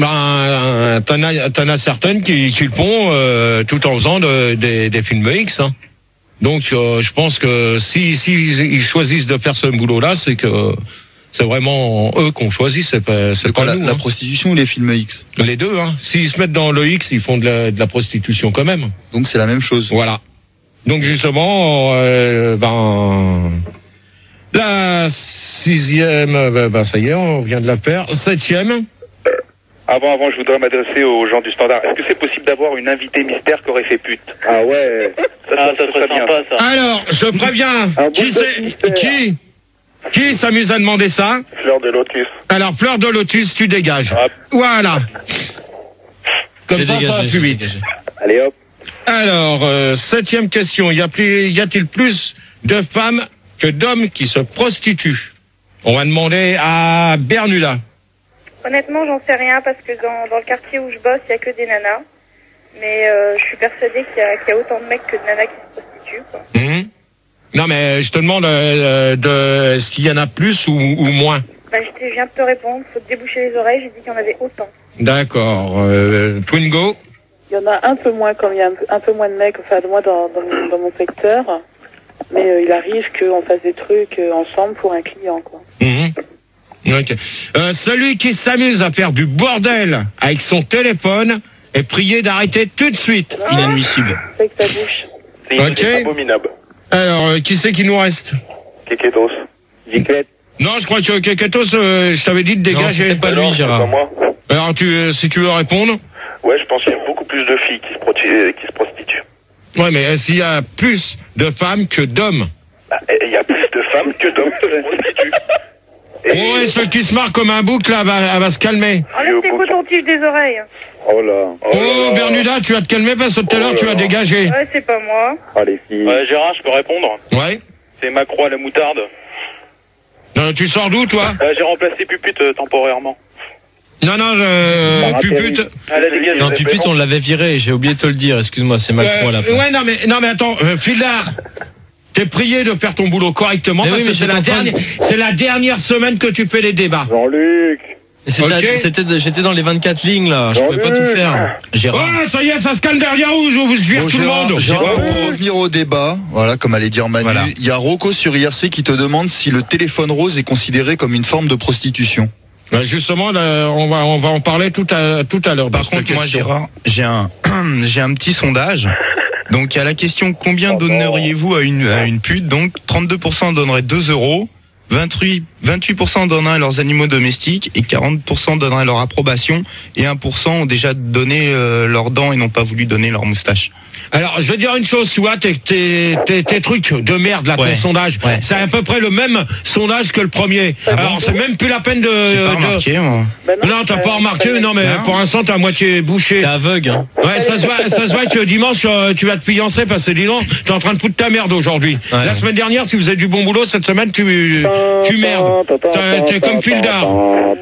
Ben, t'en as, t'en as certaines qui, qui le font euh, tout en faisant de- des, des films X. Hein. Donc, euh, je pense que si, si ils choisissent de faire ce boulot-là, c'est que c'est vraiment eux qu'on choisit, c'est pas, c'est pas la, nous. la hein. prostitution ou les films X? Les deux. Hein. S'ils se mettent dans le X, ils font de la, de la prostitution quand même. Donc c'est la même chose. Voilà. Donc justement, euh, ben la sixième, ben, ben, ça y est, on vient de la faire. Septième. Avant, avant, je voudrais m'adresser aux gens du standard. Est-ce que c'est possible d'avoir une invitée mystère qui aurait fait pute? Ah ouais. Ça, Ah, ça serait serait bien. sympa ça. Alors, je préviens. Un Qui bout de c'est mystère. qui qui s'amuse à demander ça? Fleur de Lotus. Alors, Fleur de Lotus, tu dégages. Ah. Voilà. Comme J'ai ça, dégagé, ça va j'ai plus vite. dégagé. Allez hop. Alors, euh, septième question. Y, a plus- y a-t-il plus de femmes que d'hommes qui se prostituent? On va demander à Bernuda. Honnêtement, j'en sais rien parce que dans, dans le quartier où je bosse, il y a que des nanas. Mais euh, je suis persuadée qu'il y, a- qu'il y a autant de mecs que de nanas qui se prostituent. Quoi. Mhm. Non, mais je te demande, euh, de, est-ce qu'il y en a plus ou, ou moins? Bah, je te- je viens de te répondre, faut te déboucher les oreilles, j'ai dit qu'il y en avait autant. D'accord. Euh, Twingo? Il y en a un peu moins, comme il y a un peu, un peu moins de mecs, enfin de moi dans, dans, mon- dans mon secteur. Mais euh, il arrive qu'on fasse des trucs euh, ensemble pour un client, quoi. Mhm. Ok. Euh, celui qui s'amuse à faire du bordel avec son téléphone est prié d'arrêter tout de suite. Inadmissible. Avec ta bouche. C'est Ok. abominable. Alors, euh, qui c'est qui nous reste? Keketos. Giclette. Non, je crois que Keketos, euh, je t'avais dit de Non, dégager. c'était pas lui, Non, c'est Gérard. pas moi. Alors, tu, euh, si tu veux répondre. Ouais, je pense qu'il y a beaucoup plus de filles qui se, proti- qui se prostituent. Ouais, mais est-ce qu'il y a plus de femmes que d'hommes? Bah, il y a plus de femmes que d'hommes qui se prostituent. Et- Ouais, celle qui se marre comme un bouc, là, elle va, elle va se calmer. Enlève tes cotons-tiges des oreilles. Oh là. Oh, Bermuda, tu vas te calmer parce que tout à l'heure, tu vas dégager. Ouais, c'est pas moi. Ah, les filles. Ouais, Gérard, je peux répondre. Ouais. C'est Macro à la moutarde. Euh, tu sors d'où, toi? Ouais, j'ai remplacé Pupute euh, temporairement. Non, non, je... Pupute. Elle a dégagé. Non, Pupute, on l'avait viré, j'ai oublié de te le dire, excuse-moi, c'est Macron à la Euh, fin. ouais, non, mais, non, mais attends, euh, Fildar, t'es prié de faire ton boulot correctement Mais parce oui, que mais c'est j'étais la en train de- dernière, c'est la dernière semaine que tu fais les débats. Jean-Luc. C'était, Ok. c'était, j'étais dans les vingt-quatre lignes, là, je pouvais pas tout faire. Gérard. Ouais, ça y est, ça se calme derrière vous, je vous vire Bon, tout le Gérard, monde. Gérard, pour revenir au débat, voilà, comme allait dire Manu, Voilà. il y a Rocco sur I R C qui te demande si le téléphone rose est considéré comme une forme de prostitution. Ouais, justement, là, on va, on va en parler tout à, tout à l'heure. Par de cette contre, moi, question. Gérard, j'ai un, j'ai un petit sondage. Donc, il y a la question combien donneriez-vous à une, à une pute? Donc, trente-deux pour cent donneraient deux euros, vingt-huit, vingt-huit pour cent donneraient leurs animaux domestiques et quarante pour cent donneraient leur approbation et un pour cent ont déjà donné euh, leurs dents et n'ont pas voulu donner leur moustache. Alors, je vais dire une chose, tu vois, tes, tes, tes, tes trucs de merde, là, ton Ouais. sondage, Ouais. c'est à peu près le même sondage que le premier. Alors, c'est même plus la peine de... J'ai pas de- remarqué, moi. Bah Non, t'as euh, pas remarqué, non, mais Non. pour l'instant, t'es à moitié bouché. T'es aveugle, hein. Ouais, ça se voit, ça se voit que dimanche, euh, tu vas te fiancer parce que dis donc, t'es en train de foutre ta merde aujourd'hui. Ouais. La semaine dernière, tu faisais du bon boulot, cette semaine, tu, tu merdes. T'es- T'es comme Fildar. Bon,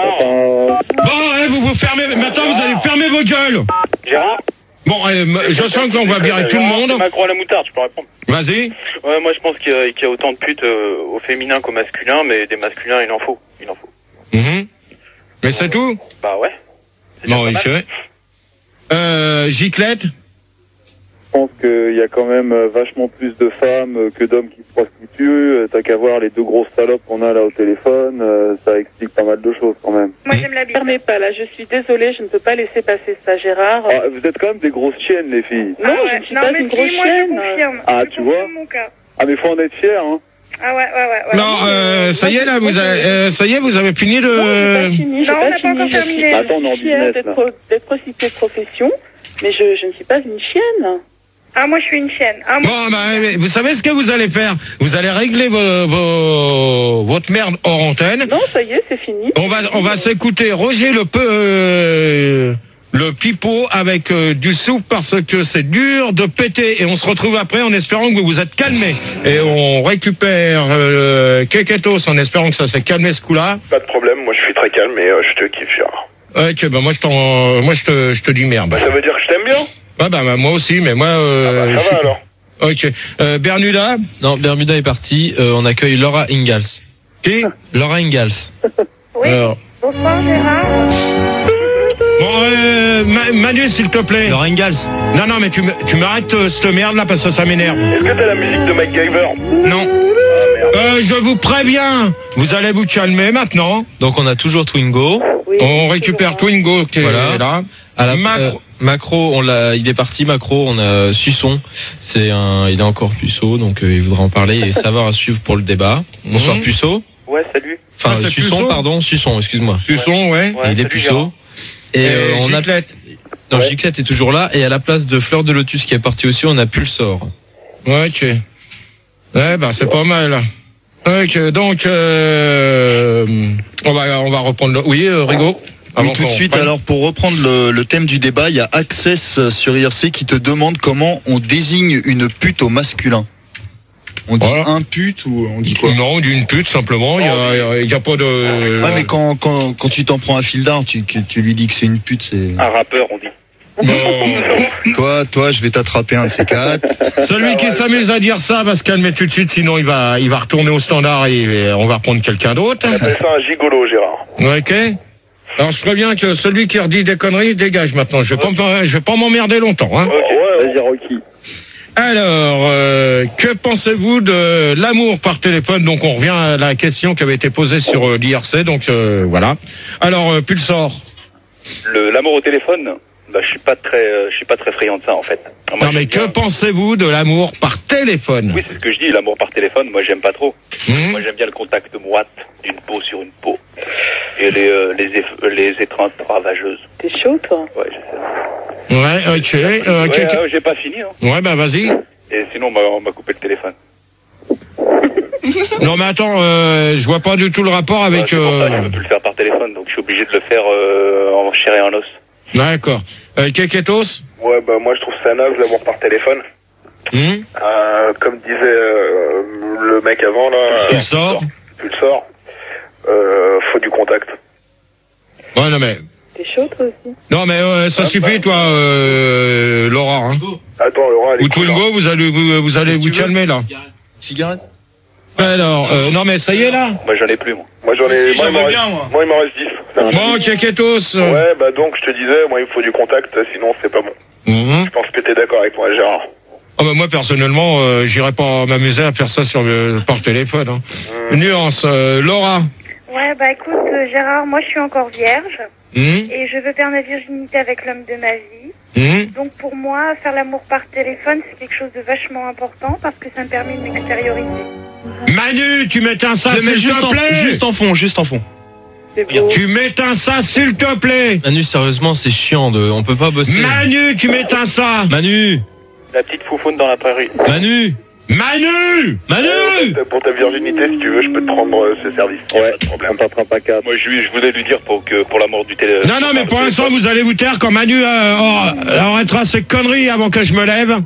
eh, vous vous fermez, maintenant vous allez fermer vos gueules. Gérard. Bon, eh, m- je sens qu'on va virer tout le Gérard, c'est monde. Macro à la moutarde, je peux répondre. Vas-y. Ouais, moi je pense qu'il y a, qu'il y a autant de putes euh, au féminin qu'au masculin, mais des masculins, il en faut. Il en faut. Mhm. Mais c'est tout? Bah ouais. C'est Bon, déjà oui, pas mal. c'est vrai. Euh, Giclette? Je pense qu'il y a quand même euh, vachement plus de femmes euh, que d'hommes qui se prostituent. Euh, T'as qu'à voir les deux grosses salopes qu'on a là au téléphone. euh, Ça explique pas mal de choses quand même. Moi, j'aime la bite. Fermez pas, là, je suis désolée, je ne peux pas laisser passer ça, Gérard. Ah, vous êtes quand même des grosses chiennes, les filles. Non, Ah ouais. je ne suis non, pas mais une si, grosse moi, chienne. je confirme. Ah, Je tu confirme vois mon cas. Ah, mais faut en être fier, hein. Ah ouais, ouais, ouais. ouais. Non, euh, ça y est, là, vous avez, euh, ça y est, vous avez fini Non, j'ai de... pas fini, j'ai Non, on pas n'a pas fini. encore Je terminé. suis Attends, on est en fière business, d'être là. pro- d'être prostituée de profession, mais je, je ne suis pas une chienne. Ah, moi, je suis une chienne. Ah, moi, Bon, bah, vous savez ce que vous allez faire? Vous allez régler vos, vos, votre merde hors antenne. Non, ça y est, c'est fini. On va, on va s'écouter Roger le peu, euh, le pipeau avec euh, du soupe parce que c'est dur de péter et on se retrouve après en espérant que vous vous êtes calmés et on récupère euh, Keketos en espérant que ça s'est calmé ce coup-là. Pas de problème, moi je suis très calme et euh, je te kiffe, Gérard. Ok, bah moi je t'en, moi je te, je te dis merde. Bah ça veut dire que je t'aime bien. Ouais, bah, bah, moi aussi, mais moi. Euh, Ah bah je ça suis- va alors. Ok. Euh, Bermuda. Non, Bermuda est parti, euh, on accueille Laura Ingalls. Qui? Laura Ingalls. oui. Alors. Bonsoir, Gérard. Bon, euh, Ma- Manu, s'il te plaît. Laura Ingalls. Non, non, mais tu me- tu m'arrêtes euh, cette merde là parce que ça m'énerve. Est-ce que t'as la musique de MacGyver? Non. Euh, je vous préviens, vous allez vous calmer maintenant. Donc on a toujours Twingo. Oui, On récupère Twingo qui Voilà. est là. À la, Macro. euh, Macro, on l'a, il est parti. Macro, on a Suçon. C'est un, il est encore puceau, donc euh, il voudra en parler et savoir à suivre pour le débat. Bonsoir Mhm. puceau. Ouais, salut. Enfin, Ah, c'est Suçon, Puceau pardon, Suçon, excuse-moi. Suçon, ouais. Ouais, il est salut, puceau. Gérard. Et Et euh, on a, Giclette. non, Ouais. Giclette est toujours là. Et à la place de Fleur de Lotus qui est partie aussi, on a Pulsor. Ouais, ok. Ouais, bah c'est pas mal. Ok, donc euh, on va on va reprendre. Le... Oui, euh, Rigaud. Oui, Avant tout de qu'on suite. reprenne. Alors, pour reprendre le, le thème du débat, il y a Access euh, sur I R C qui te demande comment on désigne une pute au masculin. On dit Voilà. un pute ou on dit quoi? Non, on dit une pute simplement. Il y a, il y a- il y a pas de. Ouais, mais quand, quand, quand tu t'en prends à Fildar, tu, tu, tu lui dis que c'est une pute, c'est... Un rappeur, on dit. Bon. Toi, toi, je vais t'attraper un de ces quatre. Celui qui s'amuse à dire ça va se calmer tout de suite, sinon il va, il va retourner au standard et, et on va reprendre quelqu'un d'autre. On appelle ça un gigolo, Gérard. Ok. Alors je préviens que celui qui redit des conneries dégage maintenant. Je vais pas, me- je vais pas m'emmerder longtemps. Hein. Ouais, vas-y, Rocky. Alors, euh, que pensez-vous de l'amour par téléphone? Donc on revient à la question qui avait été posée sur euh, l'I R C. Donc euh, voilà. Alors euh, Pulsar. Le, l'amour au téléphone, bah, je suis pas très, euh, je suis pas très friand de ça, en fait. Moi, Non mais j'aime que bien- pensez-vous de l'amour par téléphone? Oui, c'est ce que je dis, l'amour par téléphone, moi j'aime pas trop. Mmh. Moi j'aime bien le contact moite d'une peau sur une peau. Et les, euh, les, eff- les étreintes ravageuses. T'es chaud, toi? Ouais, je sais. Ouais, ok. Euh, Ouais, que- euh, j'ai pas fini, hein. ouais, bah vas-y. Et sinon, on m'a, on m'a coupé le téléphone. Non mais attends, euh, je vois pas du tout le rapport Ouais, avec... c'est pour ça que je Euh... peux plus le faire par téléphone, donc je suis obligé de le faire euh, en chair et en os. D'accord. Euh, Keketos. Ouais, bah moi je trouve ça naze l'amour par téléphone. Hum Euh, comme disait euh, le mec avant là. Tu le sors. Tu le sors. Euh, faut du contact. Ouais, non mais... T'es chaud, toi aussi? Non mais euh, ça suffit toi, euh, Laura. Hein. Attends, Laura, elle est Ou cool, Twingo, vous allez vous, vous allez Qu'est-ce que vous tu veux calmer là. Cigarette? Alors, euh, non mais ça y est là. Moi j'en ai plus, moi. Moi j'en ai, moi, il m'en j'aimerais reste, bien, moi. moi il m'en reste dix. Ça va. Bon, Keketos. euh, Ouais, bah donc je te disais, moi il me faut du contact, sinon c'est pas bon. mhm. Je pense que t'es d'accord avec moi, Gérard. Oh, bah, moi personnellement, euh, j'irais pas m'amuser à faire ça sur le, par téléphone. Hein. Mmh. Nuance, euh, Laura. Ouais, bah écoute, euh, Gérard, moi je suis encore vierge Hum, et je veux perdre ma virginité avec l'homme de ma vie. hum. Donc pour moi, faire l'amour par téléphone, c'est quelque chose de vachement important parce que ça me permet de m'extérioriser. Manu, tu m'éteins ça Je le mets s'il juste te en, plaît. juste en fond, juste en fond. C'est beau. Tu m'éteins ça s'il te plaît. Manu, sérieusement, c'est chiant de, on peut pas bosser. Manu, tu m'éteins ça. Manu, La petite foufoune dans la prairie. Manu, Manu. Manu. Euh, pour ta virginité, si tu veux, je peux te prendre euh, ce service. Y a Ouais, pas de problème. on t'attrape à quatre. Moi je, lui- je voulais lui dire pour que pour l'amour du télé. Non, non, mais pour l'instant, vous allez vous taire quand Manu euh, aura- arrêtera ses conneries avant que je me lève.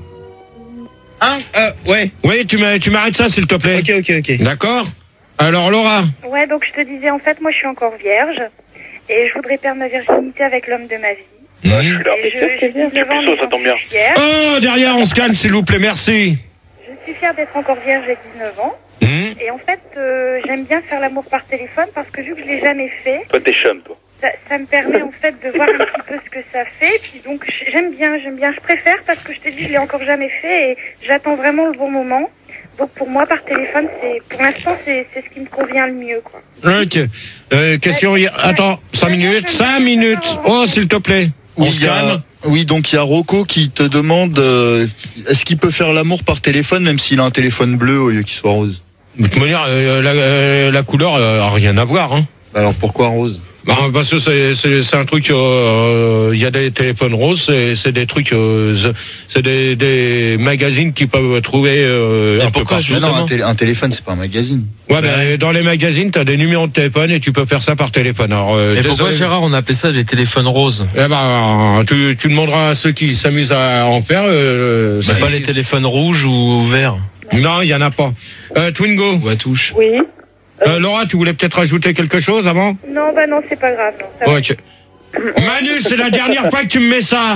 Hein euh, Ouais. Oui, tu m'as- tu m'arrêtes ça s'il te plaît. Ok, ok, ok. D'accord. Alors Laura. Ouais, donc je te disais, en fait, moi je suis encore vierge et je voudrais perdre ma virginité avec l'homme de ma vie. Ouais, je suis là. Et je, j'ai dix-neuf ans, puceau, mais ça j'en tombe bien. suis fière. Oh, derrière, on se calme s'il vous plaît, merci. Je suis fière d'être encore vierge à dix-neuf ans. Hum. Et en fait, euh, j'aime bien faire l'amour par téléphone parce que vu que je l'ai jamais fait, Toi t'es chum, toi. ça, ça me permet en fait de voir un petit peu ce que ça fait. Puis donc j'aime bien, j'aime bien, je préfère parce que je t'ai dit je l'ai encore jamais fait et j'attends vraiment le bon moment. Donc pour moi par téléphone, c'est pour l'instant c'est c'est ce qui me convient le mieux quoi. Ok. Euh, question. y- Attends, cinq minutes. Cinq minutes. Oh, s'il te plaît. On Oui, se il y a- calme. oui, donc il y a Rocco qui te demande euh, est-ce qu'il peut faire l'amour par téléphone même s'il a un téléphone bleu au lieu qu'il soit rose? De toute manière, euh, la, euh, la couleur euh, a rien à voir. Hein. Alors pourquoi rose? Bah, parce que c'est c'est c'est un truc. Il euh, y a des téléphones roses, c'est c'est des trucs. euh, c'est des des magazines qui peuvent trouver. Euh, Mais un peu pourquoi partout. Mais non, un, Justement. télé- un téléphone c'est pas un magazine. Ouais, mais dans les magazines, t'as des numéros de téléphone et tu peux faire ça par téléphone. Alors, euh, Et pourquoi désolé. Gérard, on appelait ça des téléphones roses? Eh ben, tu, tu demanderas à ceux qui s'amusent à en faire. Euh, C'est si- pas les téléphones rouges ou verts Non, il y en a pas. Euh, Twingo. ou à touche? Oui. Euh, Laura, tu voulais peut-être ajouter quelque chose avant? Non bah non c'est pas grave non. Ça va. Ok. Manu, c'est la dernière fois que tu me mets ça.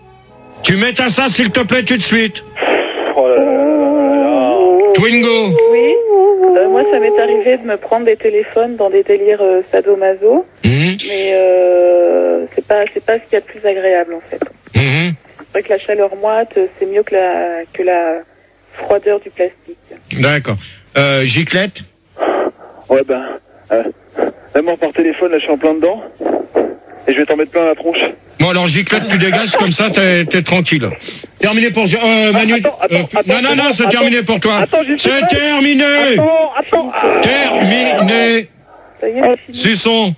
Tu mets à ça, s'il te plaît, tout de suite. Oh là là là là. Twingo. Oui. Euh, moi, ça m'est arrivé de me prendre des téléphones dans des délires euh, sadomaso, Mhm. mais euh, c'est pas c'est pas ce qu'il y a de plus agréable en fait. Mhm. C'est vrai que la chaleur moite, c'est mieux que la que la froideur du plastique. D'accord. Euh, Giclette. Ouais, ben, euh, l'amour par téléphone, là, je suis en plein dedans. Et je vais t'en mettre plein la tronche. Bon, alors Giclette, tu dégages, comme ça, t'es t'es tranquille. Terminé pour... Euh, Manu. attends, attends, euh, attends, non, non, c'est non, bon, c'est attends. terminé pour toi. Attends, j'ai C'est fait- terminé. Attends, attends. Ah. Terminé. Ça y est, c'est fini. Suçon.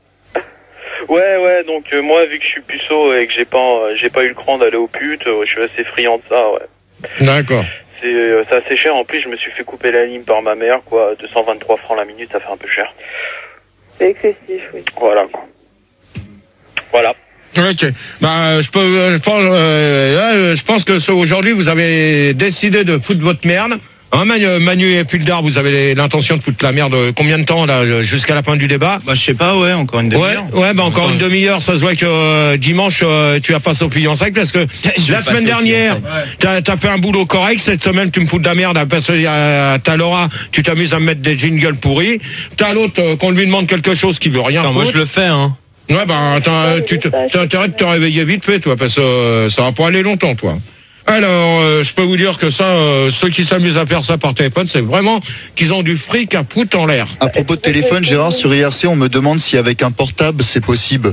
Ouais, ouais, donc euh, moi, vu que je suis puceau et que j'ai pas, euh, j'ai pas eu le cran d'aller aux putes, euh, je suis assez friand de ça, ouais. D'accord. C'est euh, c'est assez cher, en plus, je me suis fait couper la ligne par ma mère, quoi, deux cent vingt-trois francs la minute, ça fait un peu cher. C'est excessif, oui. Voilà, quoi. Voilà. Ok. Bah, je peux, euh, je pense, euh, euh, je pense que ce- aujourd'hui vous avez décidé de foutre votre merde Hein, Manu, Manu et Puldar, vous avez l'intention de foutre la merde combien de temps là jusqu'à la fin du débat? Bah je sais pas, ouais, encore une demi-heure. Ouais, ouais, bah encore une demi-heure. Ça se voit que euh, dimanche euh, tu as passé au client sec parce que la semaine dernière t'as as fait un boulot correct. Cette semaine tu me fous de la merde parce que euh, t'as Laura, tu t'amuses à me mettre des jingles pourris. T'as l'autre euh, qu'on lui demande quelque chose qui veut rien. Non, moi je le fais, hein. Ouais, bah t'as tu t'as intérêt de te réveiller vite fait, toi, parce que euh, ça va pas aller longtemps, toi. Alors, euh, je peux vous dire que ça, euh, ceux qui s'amusent à faire ça par téléphone, c'est vraiment qu'ils ont du fric à foutre en l'air. À propos de téléphone, Gérard, sur I R C, on me demande si avec un portable, c'est possible.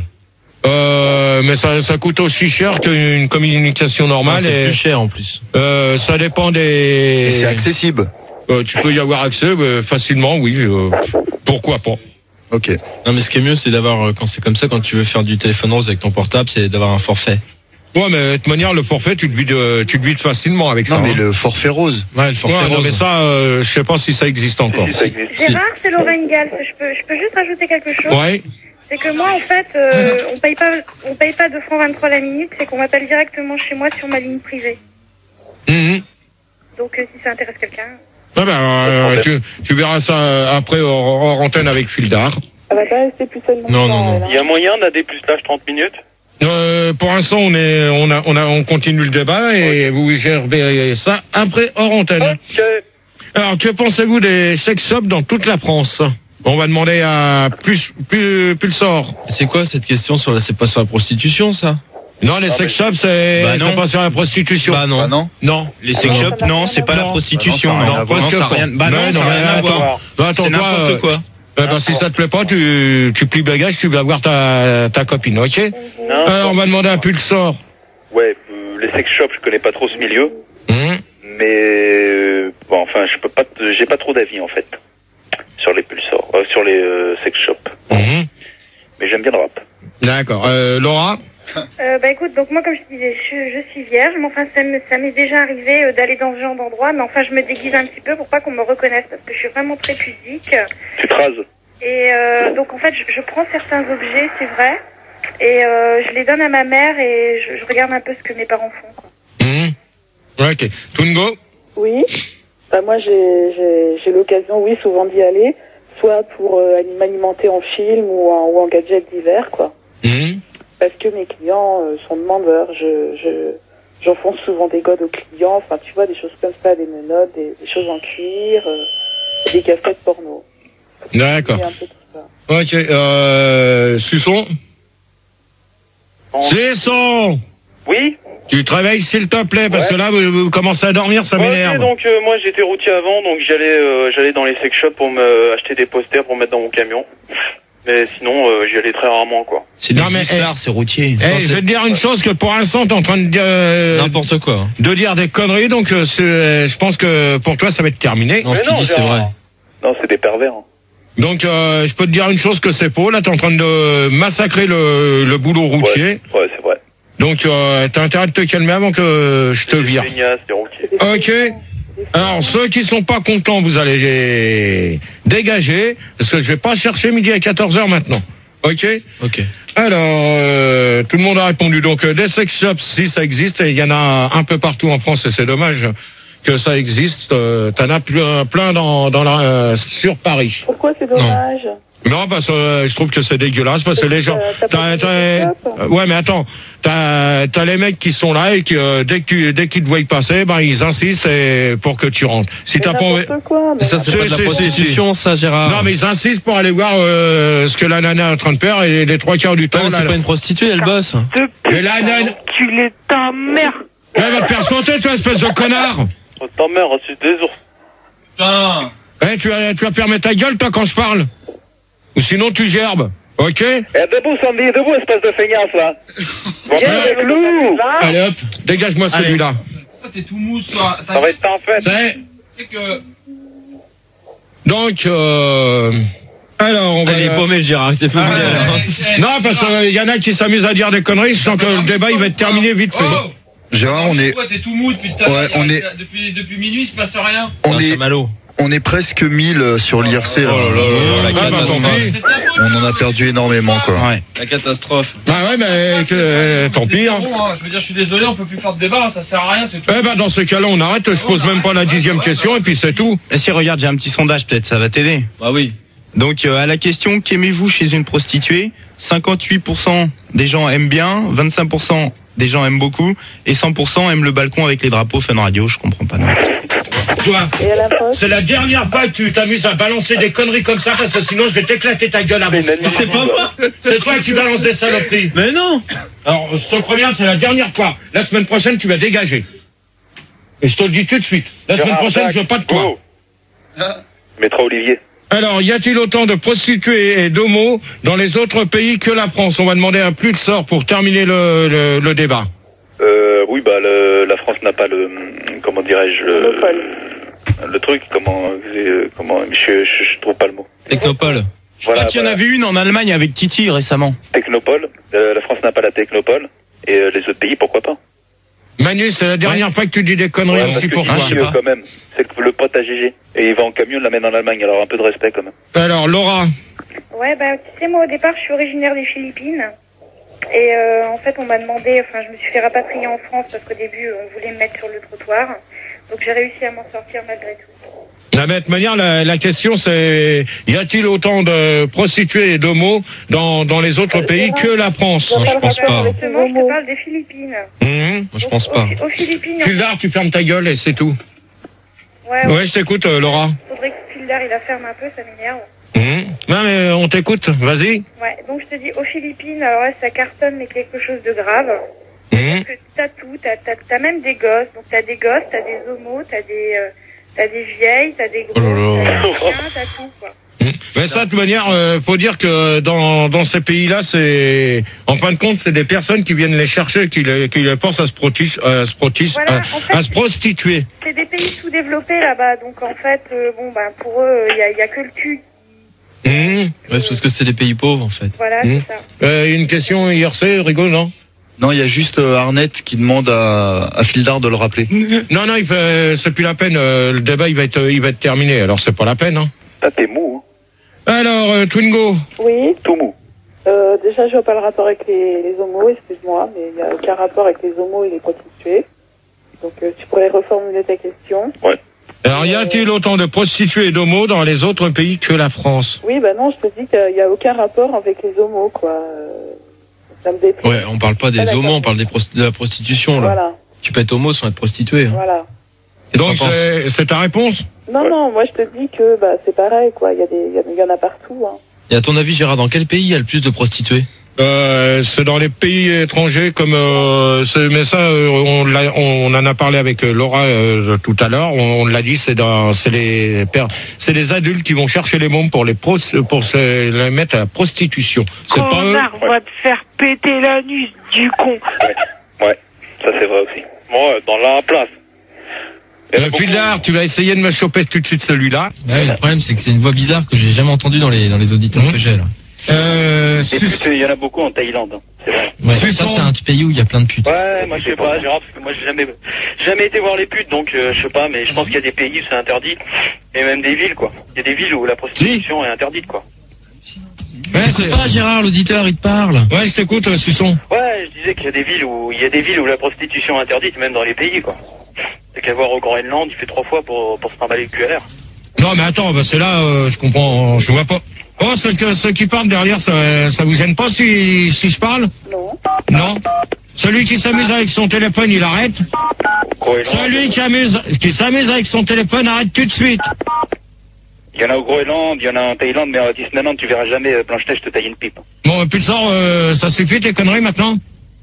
Euh, mais ça, ça coûte aussi cher qu'une communication normale. C'est et plus cher en plus. Euh, ça dépend des... Et c'est accessible. Euh, tu peux y avoir accès euh, facilement, oui. Euh, pourquoi pas. Ok. Non, mais ce qui est mieux, c'est d'avoir, quand c'est comme ça, quand tu veux faire du téléphone rose avec ton portable, c'est d'avoir un forfait. Ouais, mais de toute manière, le forfait, tu le vides, euh, tu le vides facilement avec non, ça. Non, mais hein. le forfait rose. Ouais, le forfait ouais, rose. Non, mais ça, euh, je sais pas si ça existe encore. Si, ça existe. Gérard, c'est Lorraine Gall. Je peux, je peux juste rajouter quelque chose. Ouais. C'est que moi, en fait, euh, on paye pas, on paye pas deux francs vingt-trois la minute. C'est qu'on m'appelle directement chez moi sur ma ligne privée. Mmh. Donc, euh, si ça intéresse quelqu'un. Ah ben, euh, tu, tu verras ça après hors, hors antenne avec Fildar. Elle va pas rester plus seulement. Non, non, non. Il y a moyen d'un dépucelage trente minutes? Euh, pour l'instant, on est, on a, on a, on continue le débat et vous gérez ça après hors antenne. Ok. Alors, que pensez-vous des sex shops dans toute la France? On va demander à plus, plus, Pulsar. C'est quoi cette question sur la, c'est pas sur la prostitution, ça? Non, les sex shops, c'est, Bah c'est non. pas sur la prostitution. Bah non. Ah non. Non. Les sex shops, non, c'est pas la prostitution. Bah non, ça a rien Non, à voir. non, ça a rien. Bah non, Mais ça a rien à voir. Bah, attends, C'est toi, n'importe euh, quoi. Eh ben, si ça te plaît pas, tu, tu plies bagage, tu vas voir ta, ta copine, ok? Non. Alors, on va demander à Pulsar. Ouais, euh, les sex shops, je connais pas trop ce milieu, Hum. mais euh, bon, enfin, je peux pas, te- j'ai pas trop d'avis en fait sur les pulsars, euh, sur les euh, sex shops. Hum. Mais j'aime bien le rap. D'accord. Euh, Laura? Euh, bah écoute, donc moi comme je disais, je, je suis vierge, mais enfin ça me- ça m'est déjà arrivé euh, d'aller dans ce genre d'endroit, mais enfin je me déguise un petit peu pour pas qu'on me reconnaisse parce que je suis vraiment très pudique. Tu te rases? Et euh, donc en fait je, je prends certains objets, c'est vrai, et euh, je les donne à ma mère et je, je regarde un peu ce que mes parents font, quoi. Hum. Ouais, ok. Tungo? Oui. Bah, moi, j'ai, j'ai, j'ai l'occasion, oui, souvent d'y aller, soit pour euh, m'alimenter en film ou en, ou en gadget divers, quoi. Hum. Parce que mes clients euh, sont demandeurs. Je, je, j'enfonce souvent des godes aux clients. Enfin, tu vois, des choses comme ça, des menottes, des, des choses en cuir, euh, des cassettes porno. D'accord. Et un peu tout ça. Ok, euh, Susson? Susson! Oui. Tu te réveilles s'il te plaît, parce Ouais. que là, vous, vous commencez à dormir, ça Ouais, m'énerve. ok, donc euh, moi j'étais routier avant, donc j'allais euh, j'allais dans les sex shops pour me acheter des posters pour mettre dans mon camion. Mais sinon, euh, j'y allais très rarement, quoi. C'est Non, des mais, histoire, c'est routier. Eh, je vais te dire une chose que pour l'instant, t'es en train de dire, euh, N'importe quoi. de dire des conneries, donc euh, c'est- euh, je pense que pour toi, ça va être terminé. Non, ce Mais qu'il non, dit, c'est Gérard. vrai. Non, c'est des pervers. hein. Donc, euh, je peux te dire une chose que c'est faux. Là, t'es en train de massacrer le, le boulot routier. Ouais, ouais, c'est vrai. Donc, euh, t'as intérêt de te calmer avant que je te Des vire. feignasses, des routiers. Ok. Alors, ceux qui sont pas contents, vous allez dégager, parce que je vais pas chercher midi à quatorze heures maintenant. Ok. Ok. Alors, euh, tout le monde a répondu. Donc, euh, des sex shops, si ça existe, et il y en a un peu partout en France, et c'est dommage que ça existe. Euh, T'en as plein, plein dans, dans la, euh, sur Paris. Pourquoi c'est dommage? Non, parce que euh, je trouve que c'est dégueulasse, parce que les gens... Euh, t'as pas t'as- de t'as- sex shop euh, ouais, mais attends, t'as t'as les mecs qui sont là et qui, euh, dès que tu, dès qu'ils te voient passer, ben ils insistent et pour que tu rentres. Si Mais t'as pas envie... n'importe quoi, mais Mais ça, c'est Si, pas de la si, si, prostitution, ça, Gérard. Non, mais ils insistent pour aller voir euh, ce que la nana est en train de faire et les trois quarts du temps... Ouais, mais là, c'est là- pas une prostituée, elle bosse. Mais la nana... Tu l'es ta mère. Elle va te faire sauter, toi, espèce de connard. Oh, ta mère, c'est des ours. Putain. Eh, tu vas, tu vas fermer ta gueule, toi, quand je parle. Ou sinon, tu gerbes. Ok? Eh, debout, Sandy, debout, espèce de feignasse, là. Viens avec nous. Allez, hop, dégage-moi Allez. celui-là. T'es tout mou, toi. Ça va être en fait. C'est... Donc, euh... Alors, on va... Elle est paumée, le Gérard, c'est pas Ah, bien. non, parce qu'il y en a qui s'amusent à dire des conneries, je sens que le débat, il va être terminé vite fait. Gérard, on est, T'es tout mou depuis tout Ouais, on est- Depuis, depuis minuit, il se passe rien. on est, Malo. On est presque mille sur l'I R C. Là. Oh là là là, la Ah, bah, tant pis. On en a perdu énormément, quoi. Ouais. La catastrophe. Bah ouais, mais que, euh, tant pis. Hein. Bon, hein. Je veux dire, je suis désolé, on peut plus faire de débat, ça sert à rien, c'est tout. Eh ben dans ce cas-là, on arrête. Je pose même pas la dixième question et puis c'est tout. Et si regarde, j'ai un petit sondage, peut-être ça va t'aider. Bah oui. Donc euh, à la question qu'aimez-vous chez une prostituée, cinquante-huit pour cent des gens aiment bien, vingt-cinq pour cent des gens aiment beaucoup et cent pour cent aiment le balcon avec les drapeaux Fun Radio. Je comprends pas. Non. Toi, Et à la poste? c'est la dernière fois que tu t'amuses à balancer des conneries comme ça parce que sinon je vais t'éclater ta gueule avant. Mais c'est pas moi. C'est toi qui balances des saloperies. Mais non. Alors je te préviens, c'est la dernière fois. La semaine prochaine, tu vas dégager. Et je te le dis tout de suite. La semaine prochaine, je veux pas de toi. Oh. Maître Olivier. Alors, y a-t-il autant de prostituées et d'homos dans les autres pays que la France? On va demander un plus de sort pour terminer le, le, le débat. Euh, oui, bah, le, la France n'a pas le, comment dirais-je, le, le truc, comment, euh, comment, je, je, je trouve pas le mot. Technopole. Voilà. Ah, tu en voilà. as vu une en Allemagne avec Titi récemment. Technopole. Euh, la France n'a pas la Technopole. Et euh, les autres pays, pourquoi pas? Manu, c'est la dernière fois que tu dis des conneries Ouais, parce aussi que pour toi. Gigi, euh, quand même. C'est que le pote à Gigi. Et il va en camion, il l'amène en Allemagne. Alors un peu de respect quand même. Alors, Laura. Ouais, bah, tu sais, moi, au départ, je suis originaire des Philippines. Et euh, en fait, on m'a demandé, enfin, je me suis fait rapatrier en France parce qu'au début, on voulait me mettre sur le trottoir. Donc, j'ai réussi à m'en sortir malgré tout. La même manière, la, la question c'est, y a-t-il autant de prostituées et d'homos dans, dans les autres pays que la France? Non, je pense pas. Justement, je te parle des Philippines. Mmh. Moi, je pense pas. Aux, aux Philippines. Fildar, tu fermes ta gueule et c'est tout. Ouais, Ouais, je t'écoute, euh, Laura. Faudrait que Fildar, il la ferme un peu, ça m'énerve. Mmh. Non, mais on t'écoute, vas-y. Ouais, donc je te dis, aux Philippines, alors là, ça cartonne, mais quelque chose de grave. Mmh. Parce que t'as tout, t'as, t'as, t'as même des gosses. Donc t'as des gosses, t'as des homos, t'as des, euh, t'as des vieilles, t'as des gros, Oh là là. t'as des chiens, t'as tout, quoi. Mmh. Mais ça, de toute manière, euh, faut dire que dans, dans ces pays-là, c'est, en fin de compte, c'est des personnes qui viennent les chercher, qui les, qui les forcent à se protis, à se protis, Voilà, à, en fait, à se prostituer. C'est des pays sous-développés là-bas, donc en fait, euh, bon, ben pour eux, il y a, y a que le cul. Mmh. Ouais, c'est parce que c'est des pays pauvres, en fait. Voilà, Mmh. c'est ça. Euh, une question I R C, rigole, non? Non, il y a juste euh, Arnett qui demande à, à Fildar de le rappeler. Non, non, il fait, c'est plus la peine. euh, le débat, il va être, il va être terminé. Alors, c'est pas la peine. Hein. Ah, t'es mou, Alors, euh, Twingo. Oui. Tout mou. Euh, déjà, je vois pas le rapport avec les, les homos, excuse-moi, mais il n'y a aucun rapport avec les homos et les prostituées. Donc, euh, tu pourrais reformuler ta question. Ouais. Alors, y a-t-il autant de prostituées et d'homos dans les autres pays que la France? Oui, bah non, je te dis qu'il n'y a aucun rapport avec les homos, quoi. Euh, ça me déplaît. Ouais, on parle pas des Ah, d'accord. homos, on parle des prost- de la prostitution, là. Voilà, Tu peux être homo sans être prostitué. Hein. voilà. Qu'est-ce que Donc, t'en penses c'est, c'est ta réponse? Non, Ouais. non, moi je te dis que bah c'est pareil, quoi. Il y a des, il y, a- il y en a partout, hein. Et à ton avis, Gérard, dans quel pays il y a le plus de prostituées? Euh, c'est dans les pays étrangers comme euh, c'est, mais ça euh, on, l'a, on en a parlé avec euh, Laura euh, tout à l'heure. On, on l'a dit, c'est dans c'est les pères, c'est les adultes qui vont chercher les mômes pour les pros, pour se, les mettre à la prostitution. C'est pas eux. Connard, va te faire péter l'anus, du con. Ouais. Ouais. Ça, c'est vrai aussi. Ouais, dans la place. Euh, Fildar, tu vas essayer de me choper tout de suite celui-là. Ouais, le problème, c'est que c'est une voix bizarre que j'ai jamais entendue dans les, dans les auditeurs Mmh. que j'ai, là. Euh, Et sus- puis, il y en a beaucoup en Thaïlande, hein, c'est vrai. Ouais, Suçon. ça, c'est un pays où il y a plein de putes. Ouais, moi je sais pas, Gérard, parce que moi j'ai jamais, j'ai jamais été voir les putes, donc euh, je sais pas, mais je pense qu'il y a des pays où c'est interdit, et même des villes, quoi. Il y a des villes où la prostitution est interdite, quoi. ouais, c'est... C'est pas Gérard, l'auditeur, il te parle. ouais, je t'écoute, euh, Suçon. Ouais, je disais qu'il y a des villes où il y a des villes où la prostitution est interdite, même dans les pays, quoi. T'as qu'à voir au Groenland, il fait trois fois pour pour se trimballer le cul à l'air. Non, mais attends, bah c'est là, euh, je comprends, je vois pas. Oh, ceux, que- ceux qui parlent derrière, ça, ça vous gêne pas si, si je parle? Non. Non. Celui qui s'amuse avec son téléphone, il arrête. Groenland, Celui qui amuse, qui s'amuse avec son téléphone, arrête tout de suite. il y en a au Groenland, il y en a en Thaïlande, mais à Disneyland, tu verras jamais euh, Blanche-Neige te tailler une pipe. Bon, puis le sort, euh, ça suffit tes conneries maintenant?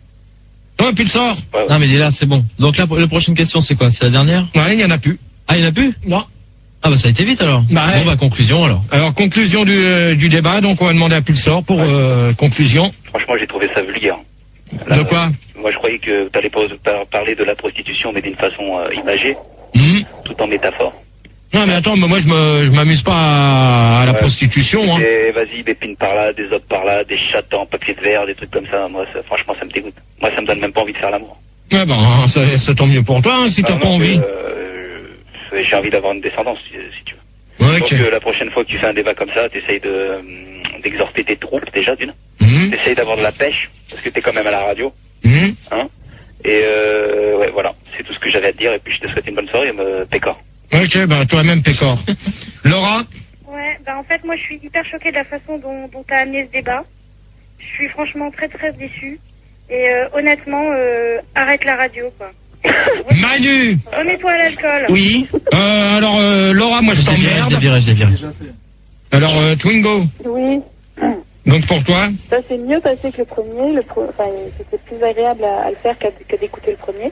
Toi, puis le sort. Ouais, ouais. Non, mais il est là, c'est bon. Donc là, la prochaine question, c'est quoi? C'est la dernière? Ouais, il y en a plus. Ah, il y en a plus? Non. Ah, bah ça a été vite, alors. Bah, ouais. Bon, bah, conclusion, alors. Alors, conclusion du, euh, du débat, donc on va demander à Pulsar pour euh, conclusion. Franchement, j'ai trouvé ça vulgaire. De quoi? Moi, je croyais que t'allais pas par- parler de la prostitution, mais d'une façon euh, imagée, Hmm. tout en métaphore. Non, mais attends, mais moi je me, je m'amuse pas à, à la Ouais. prostitution, hein. Et vas-y, des pines par là, des autres par là, des chattes en papier de verre, des trucs comme ça. Moi, ça, franchement, ça me dégoûte. Moi, ça me donne même pas envie de faire l'amour. Ouais, ben, c'est, c'est tant mieux pour toi, hein, si t'as Ah, pas non, envie. mais, euh, j'ai envie d'avoir une descendance, si, si tu veux. Ouais, Donc ok. euh, la prochaine fois que tu fais un débat comme ça, t'essayes de euh, d'exhorter tes troupes déjà d'une. Mhm. T'essayes d'avoir de la pêche, parce que t'es quand même à la radio. Mhm. Hein. Et euh, ouais, voilà, c'est tout ce que j'avais à te dire. Et puis je te souhaite une bonne soirée, me Pécor. Ok, bah toi-même, Pécor. Laura? Ouais, bah en fait, moi, je suis hyper choquée de la façon dont, dont t'as amené ce débat. Je suis franchement très très déçue. Et euh, honnêtement, euh, arrête la radio, quoi. Manu! Remets-toi à l'alcool. Oui. Euh, alors, euh, Laura, moi je Je l'ai viré, je l'ai t'emmerde. viré, je l'ai viré. Alors, euh, Twingo, Oui, donc pour toi? ça s'est mieux passé que le premier. Le pro... Enfin, c'était plus agréable à, à le faire qu'à qu'à d'écouter le premier.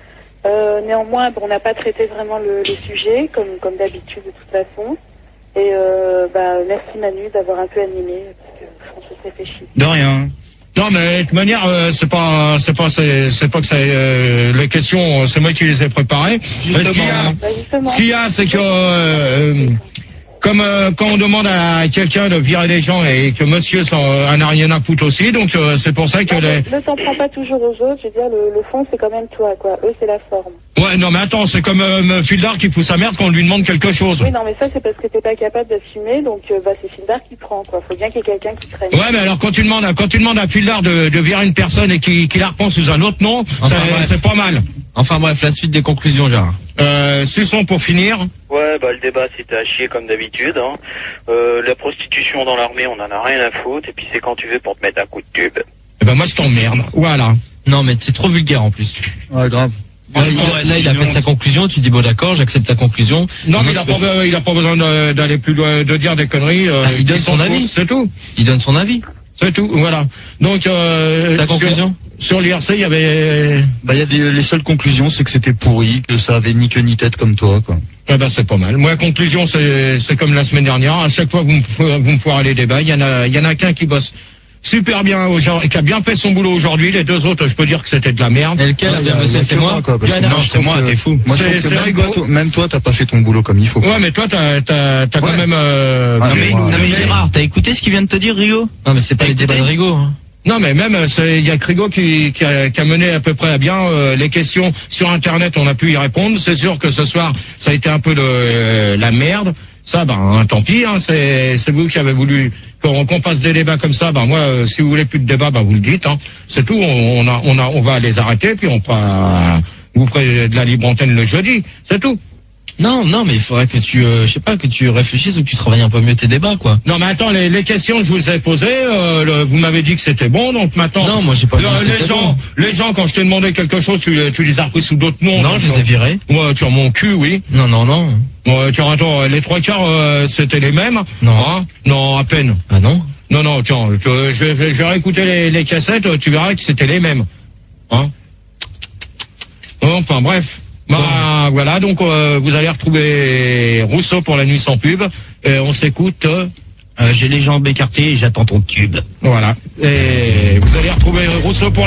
Euh, néanmoins, bon, on n'a pas traité vraiment le, le sujet, comme, comme d'habitude de toute façon. Et euh, bah, merci Manu d'avoir un peu animé, parce que François s'est fait chier. De rien. Non, mais de toute manière, euh, c'est pas, c'est pas, c'est, c'est pas que c'est euh, les questions, c'est moi qui les ai préparées. Mais ce qu'il y a, Bah, justement. ce qu'il y a, c'est que euh, comme euh, quand on demande à quelqu'un de virer des gens et que monsieur s'en en a rien à foutre aussi, donc euh, c'est pour ça que Non, les. mais ne t'en prends pas toujours aux autres, je veux dire, le, le fond c'est quand même toi, quoi. Eux c'est la forme. Ouais, non, mais attends, c'est comme euh, Fildar qui pousse sa merde quand on lui demande quelque chose. Oui, non, mais ça c'est parce que t'es pas capable d'assumer, donc euh, bah, c'est Fildar qui prend, quoi. Faut bien qu'il y ait quelqu'un qui traîne. Ouais, mais alors quand tu demandes, à- quand tu demandes à Fildar de, de virer une personne et qui, qui la reprend sous un autre nom, Enfin, c'est, bref. c'est pas mal. Enfin bref, la suite des conclusions, Gérard. Euh, Suçon pour finir. Ouais, bah le débat c'était à chier comme d'habitude. Hein. Euh, la prostitution dans l'armée, on en a rien à foutre. Et puis c'est quand tu veux pour te mettre un coup de tube. Eh ben moi je t'emmerde. Voilà. Non, mais c'est trop vulgaire en plus. Ouais, grave. Là, il, a- là, il a fait sa conclusion, tu dis bon d'accord, j'accepte ta conclusion. Non, mais il Moi, a je pas, peux- euh, il a pas besoin de- d'aller plus loin, de dire des conneries. euh, Ah, il donne qui son sont avis. fausses, c'est tout. Il donne son avis. C'est tout. Voilà. Donc euh, Ta sur- conclusion? sur, l'I R C, il y avait. Bah, il y a des, les seules conclusions, c'est que c'était pourri, que ça avait ni queue ni tête comme toi, quoi. Eh ben c'est pas mal. Moi, la conclusion, c'est c'est comme la semaine dernière. À chaque fois que vous me, vous me foirez les débats, il y en a, il y en a qu'un qui bosse super bien aujourd'hui, qui a bien fait son boulot aujourd'hui. Les deux autres, je peux dire que c'était de la merde. Et lequel a Ouais, bien y a- bossé, y a c'est que moi? quoi, parce que Il y en a- moi, non, je c'est trouve moi, que- t'es fou. Moi, je C'est- trouve que c'est même rigolo. toi, toi- même toi, t'as pas fait ton boulot comme il faut. quoi. Ouais, mais toi, t'as, t'as, t'as quand Ouais. même. Euh, Ah, Non mais, Ouais. non mais Gérard, t'as écouté ce qu'il vient de te dire, Rio? Non, mais c'est pas les débats de Rigaud. Hein. Non, mais même, il y a Crigo qui, qui, a, qui a mené à peu près à bien euh, les questions sur Internet. On a pu y répondre. C'est sûr que ce soir, ça a été un peu de euh, la merde. Ça, ben, tant pis. Hein, c'est, c'est vous qui avez voulu qu'on, qu'on fasse des débats comme ça. Ben moi, euh, si vous voulez plus de débats, ben vous le dites. Hein. C'est tout. On, on, a, on, a, on va les arrêter, puis on fera, vous ferez de la libre antenne le jeudi. C'est tout. Non, non, mais il faudrait que tu, euh, je sais pas, que tu réfléchisses ou que tu travailles un peu mieux tes débats, quoi. Non, mais attends, les, les questions que je vous ai posées, euh, le- vous m'avez dit que c'était bon, donc maintenant. Non, moi j'ai pas dit le- que les c'était gens, bon. les gens, quand je t'ai demandé quelque chose, tu, tu les as repris sous d'autres noms. Non, donc, je les ai virés. Ouais, sur mon cul, oui. Non, non, non. Ouais, tiens, attends, les trois quarts, euh, c'était les mêmes. Non. Hein non, à peine. Ah non. Non, non, tiens, tu- je vais, je vais réécouter les, les cassettes, tu verras que c'était les mêmes. Hein Enfin, bref. Bah, voilà, donc euh, vous allez retrouver Rousseau pour la nuit sans pub. Et on s'écoute. euh, Euh, j'ai les jambes écartées et j'attends ton tube. voilà. Et vous allez retrouver Rousseau pour la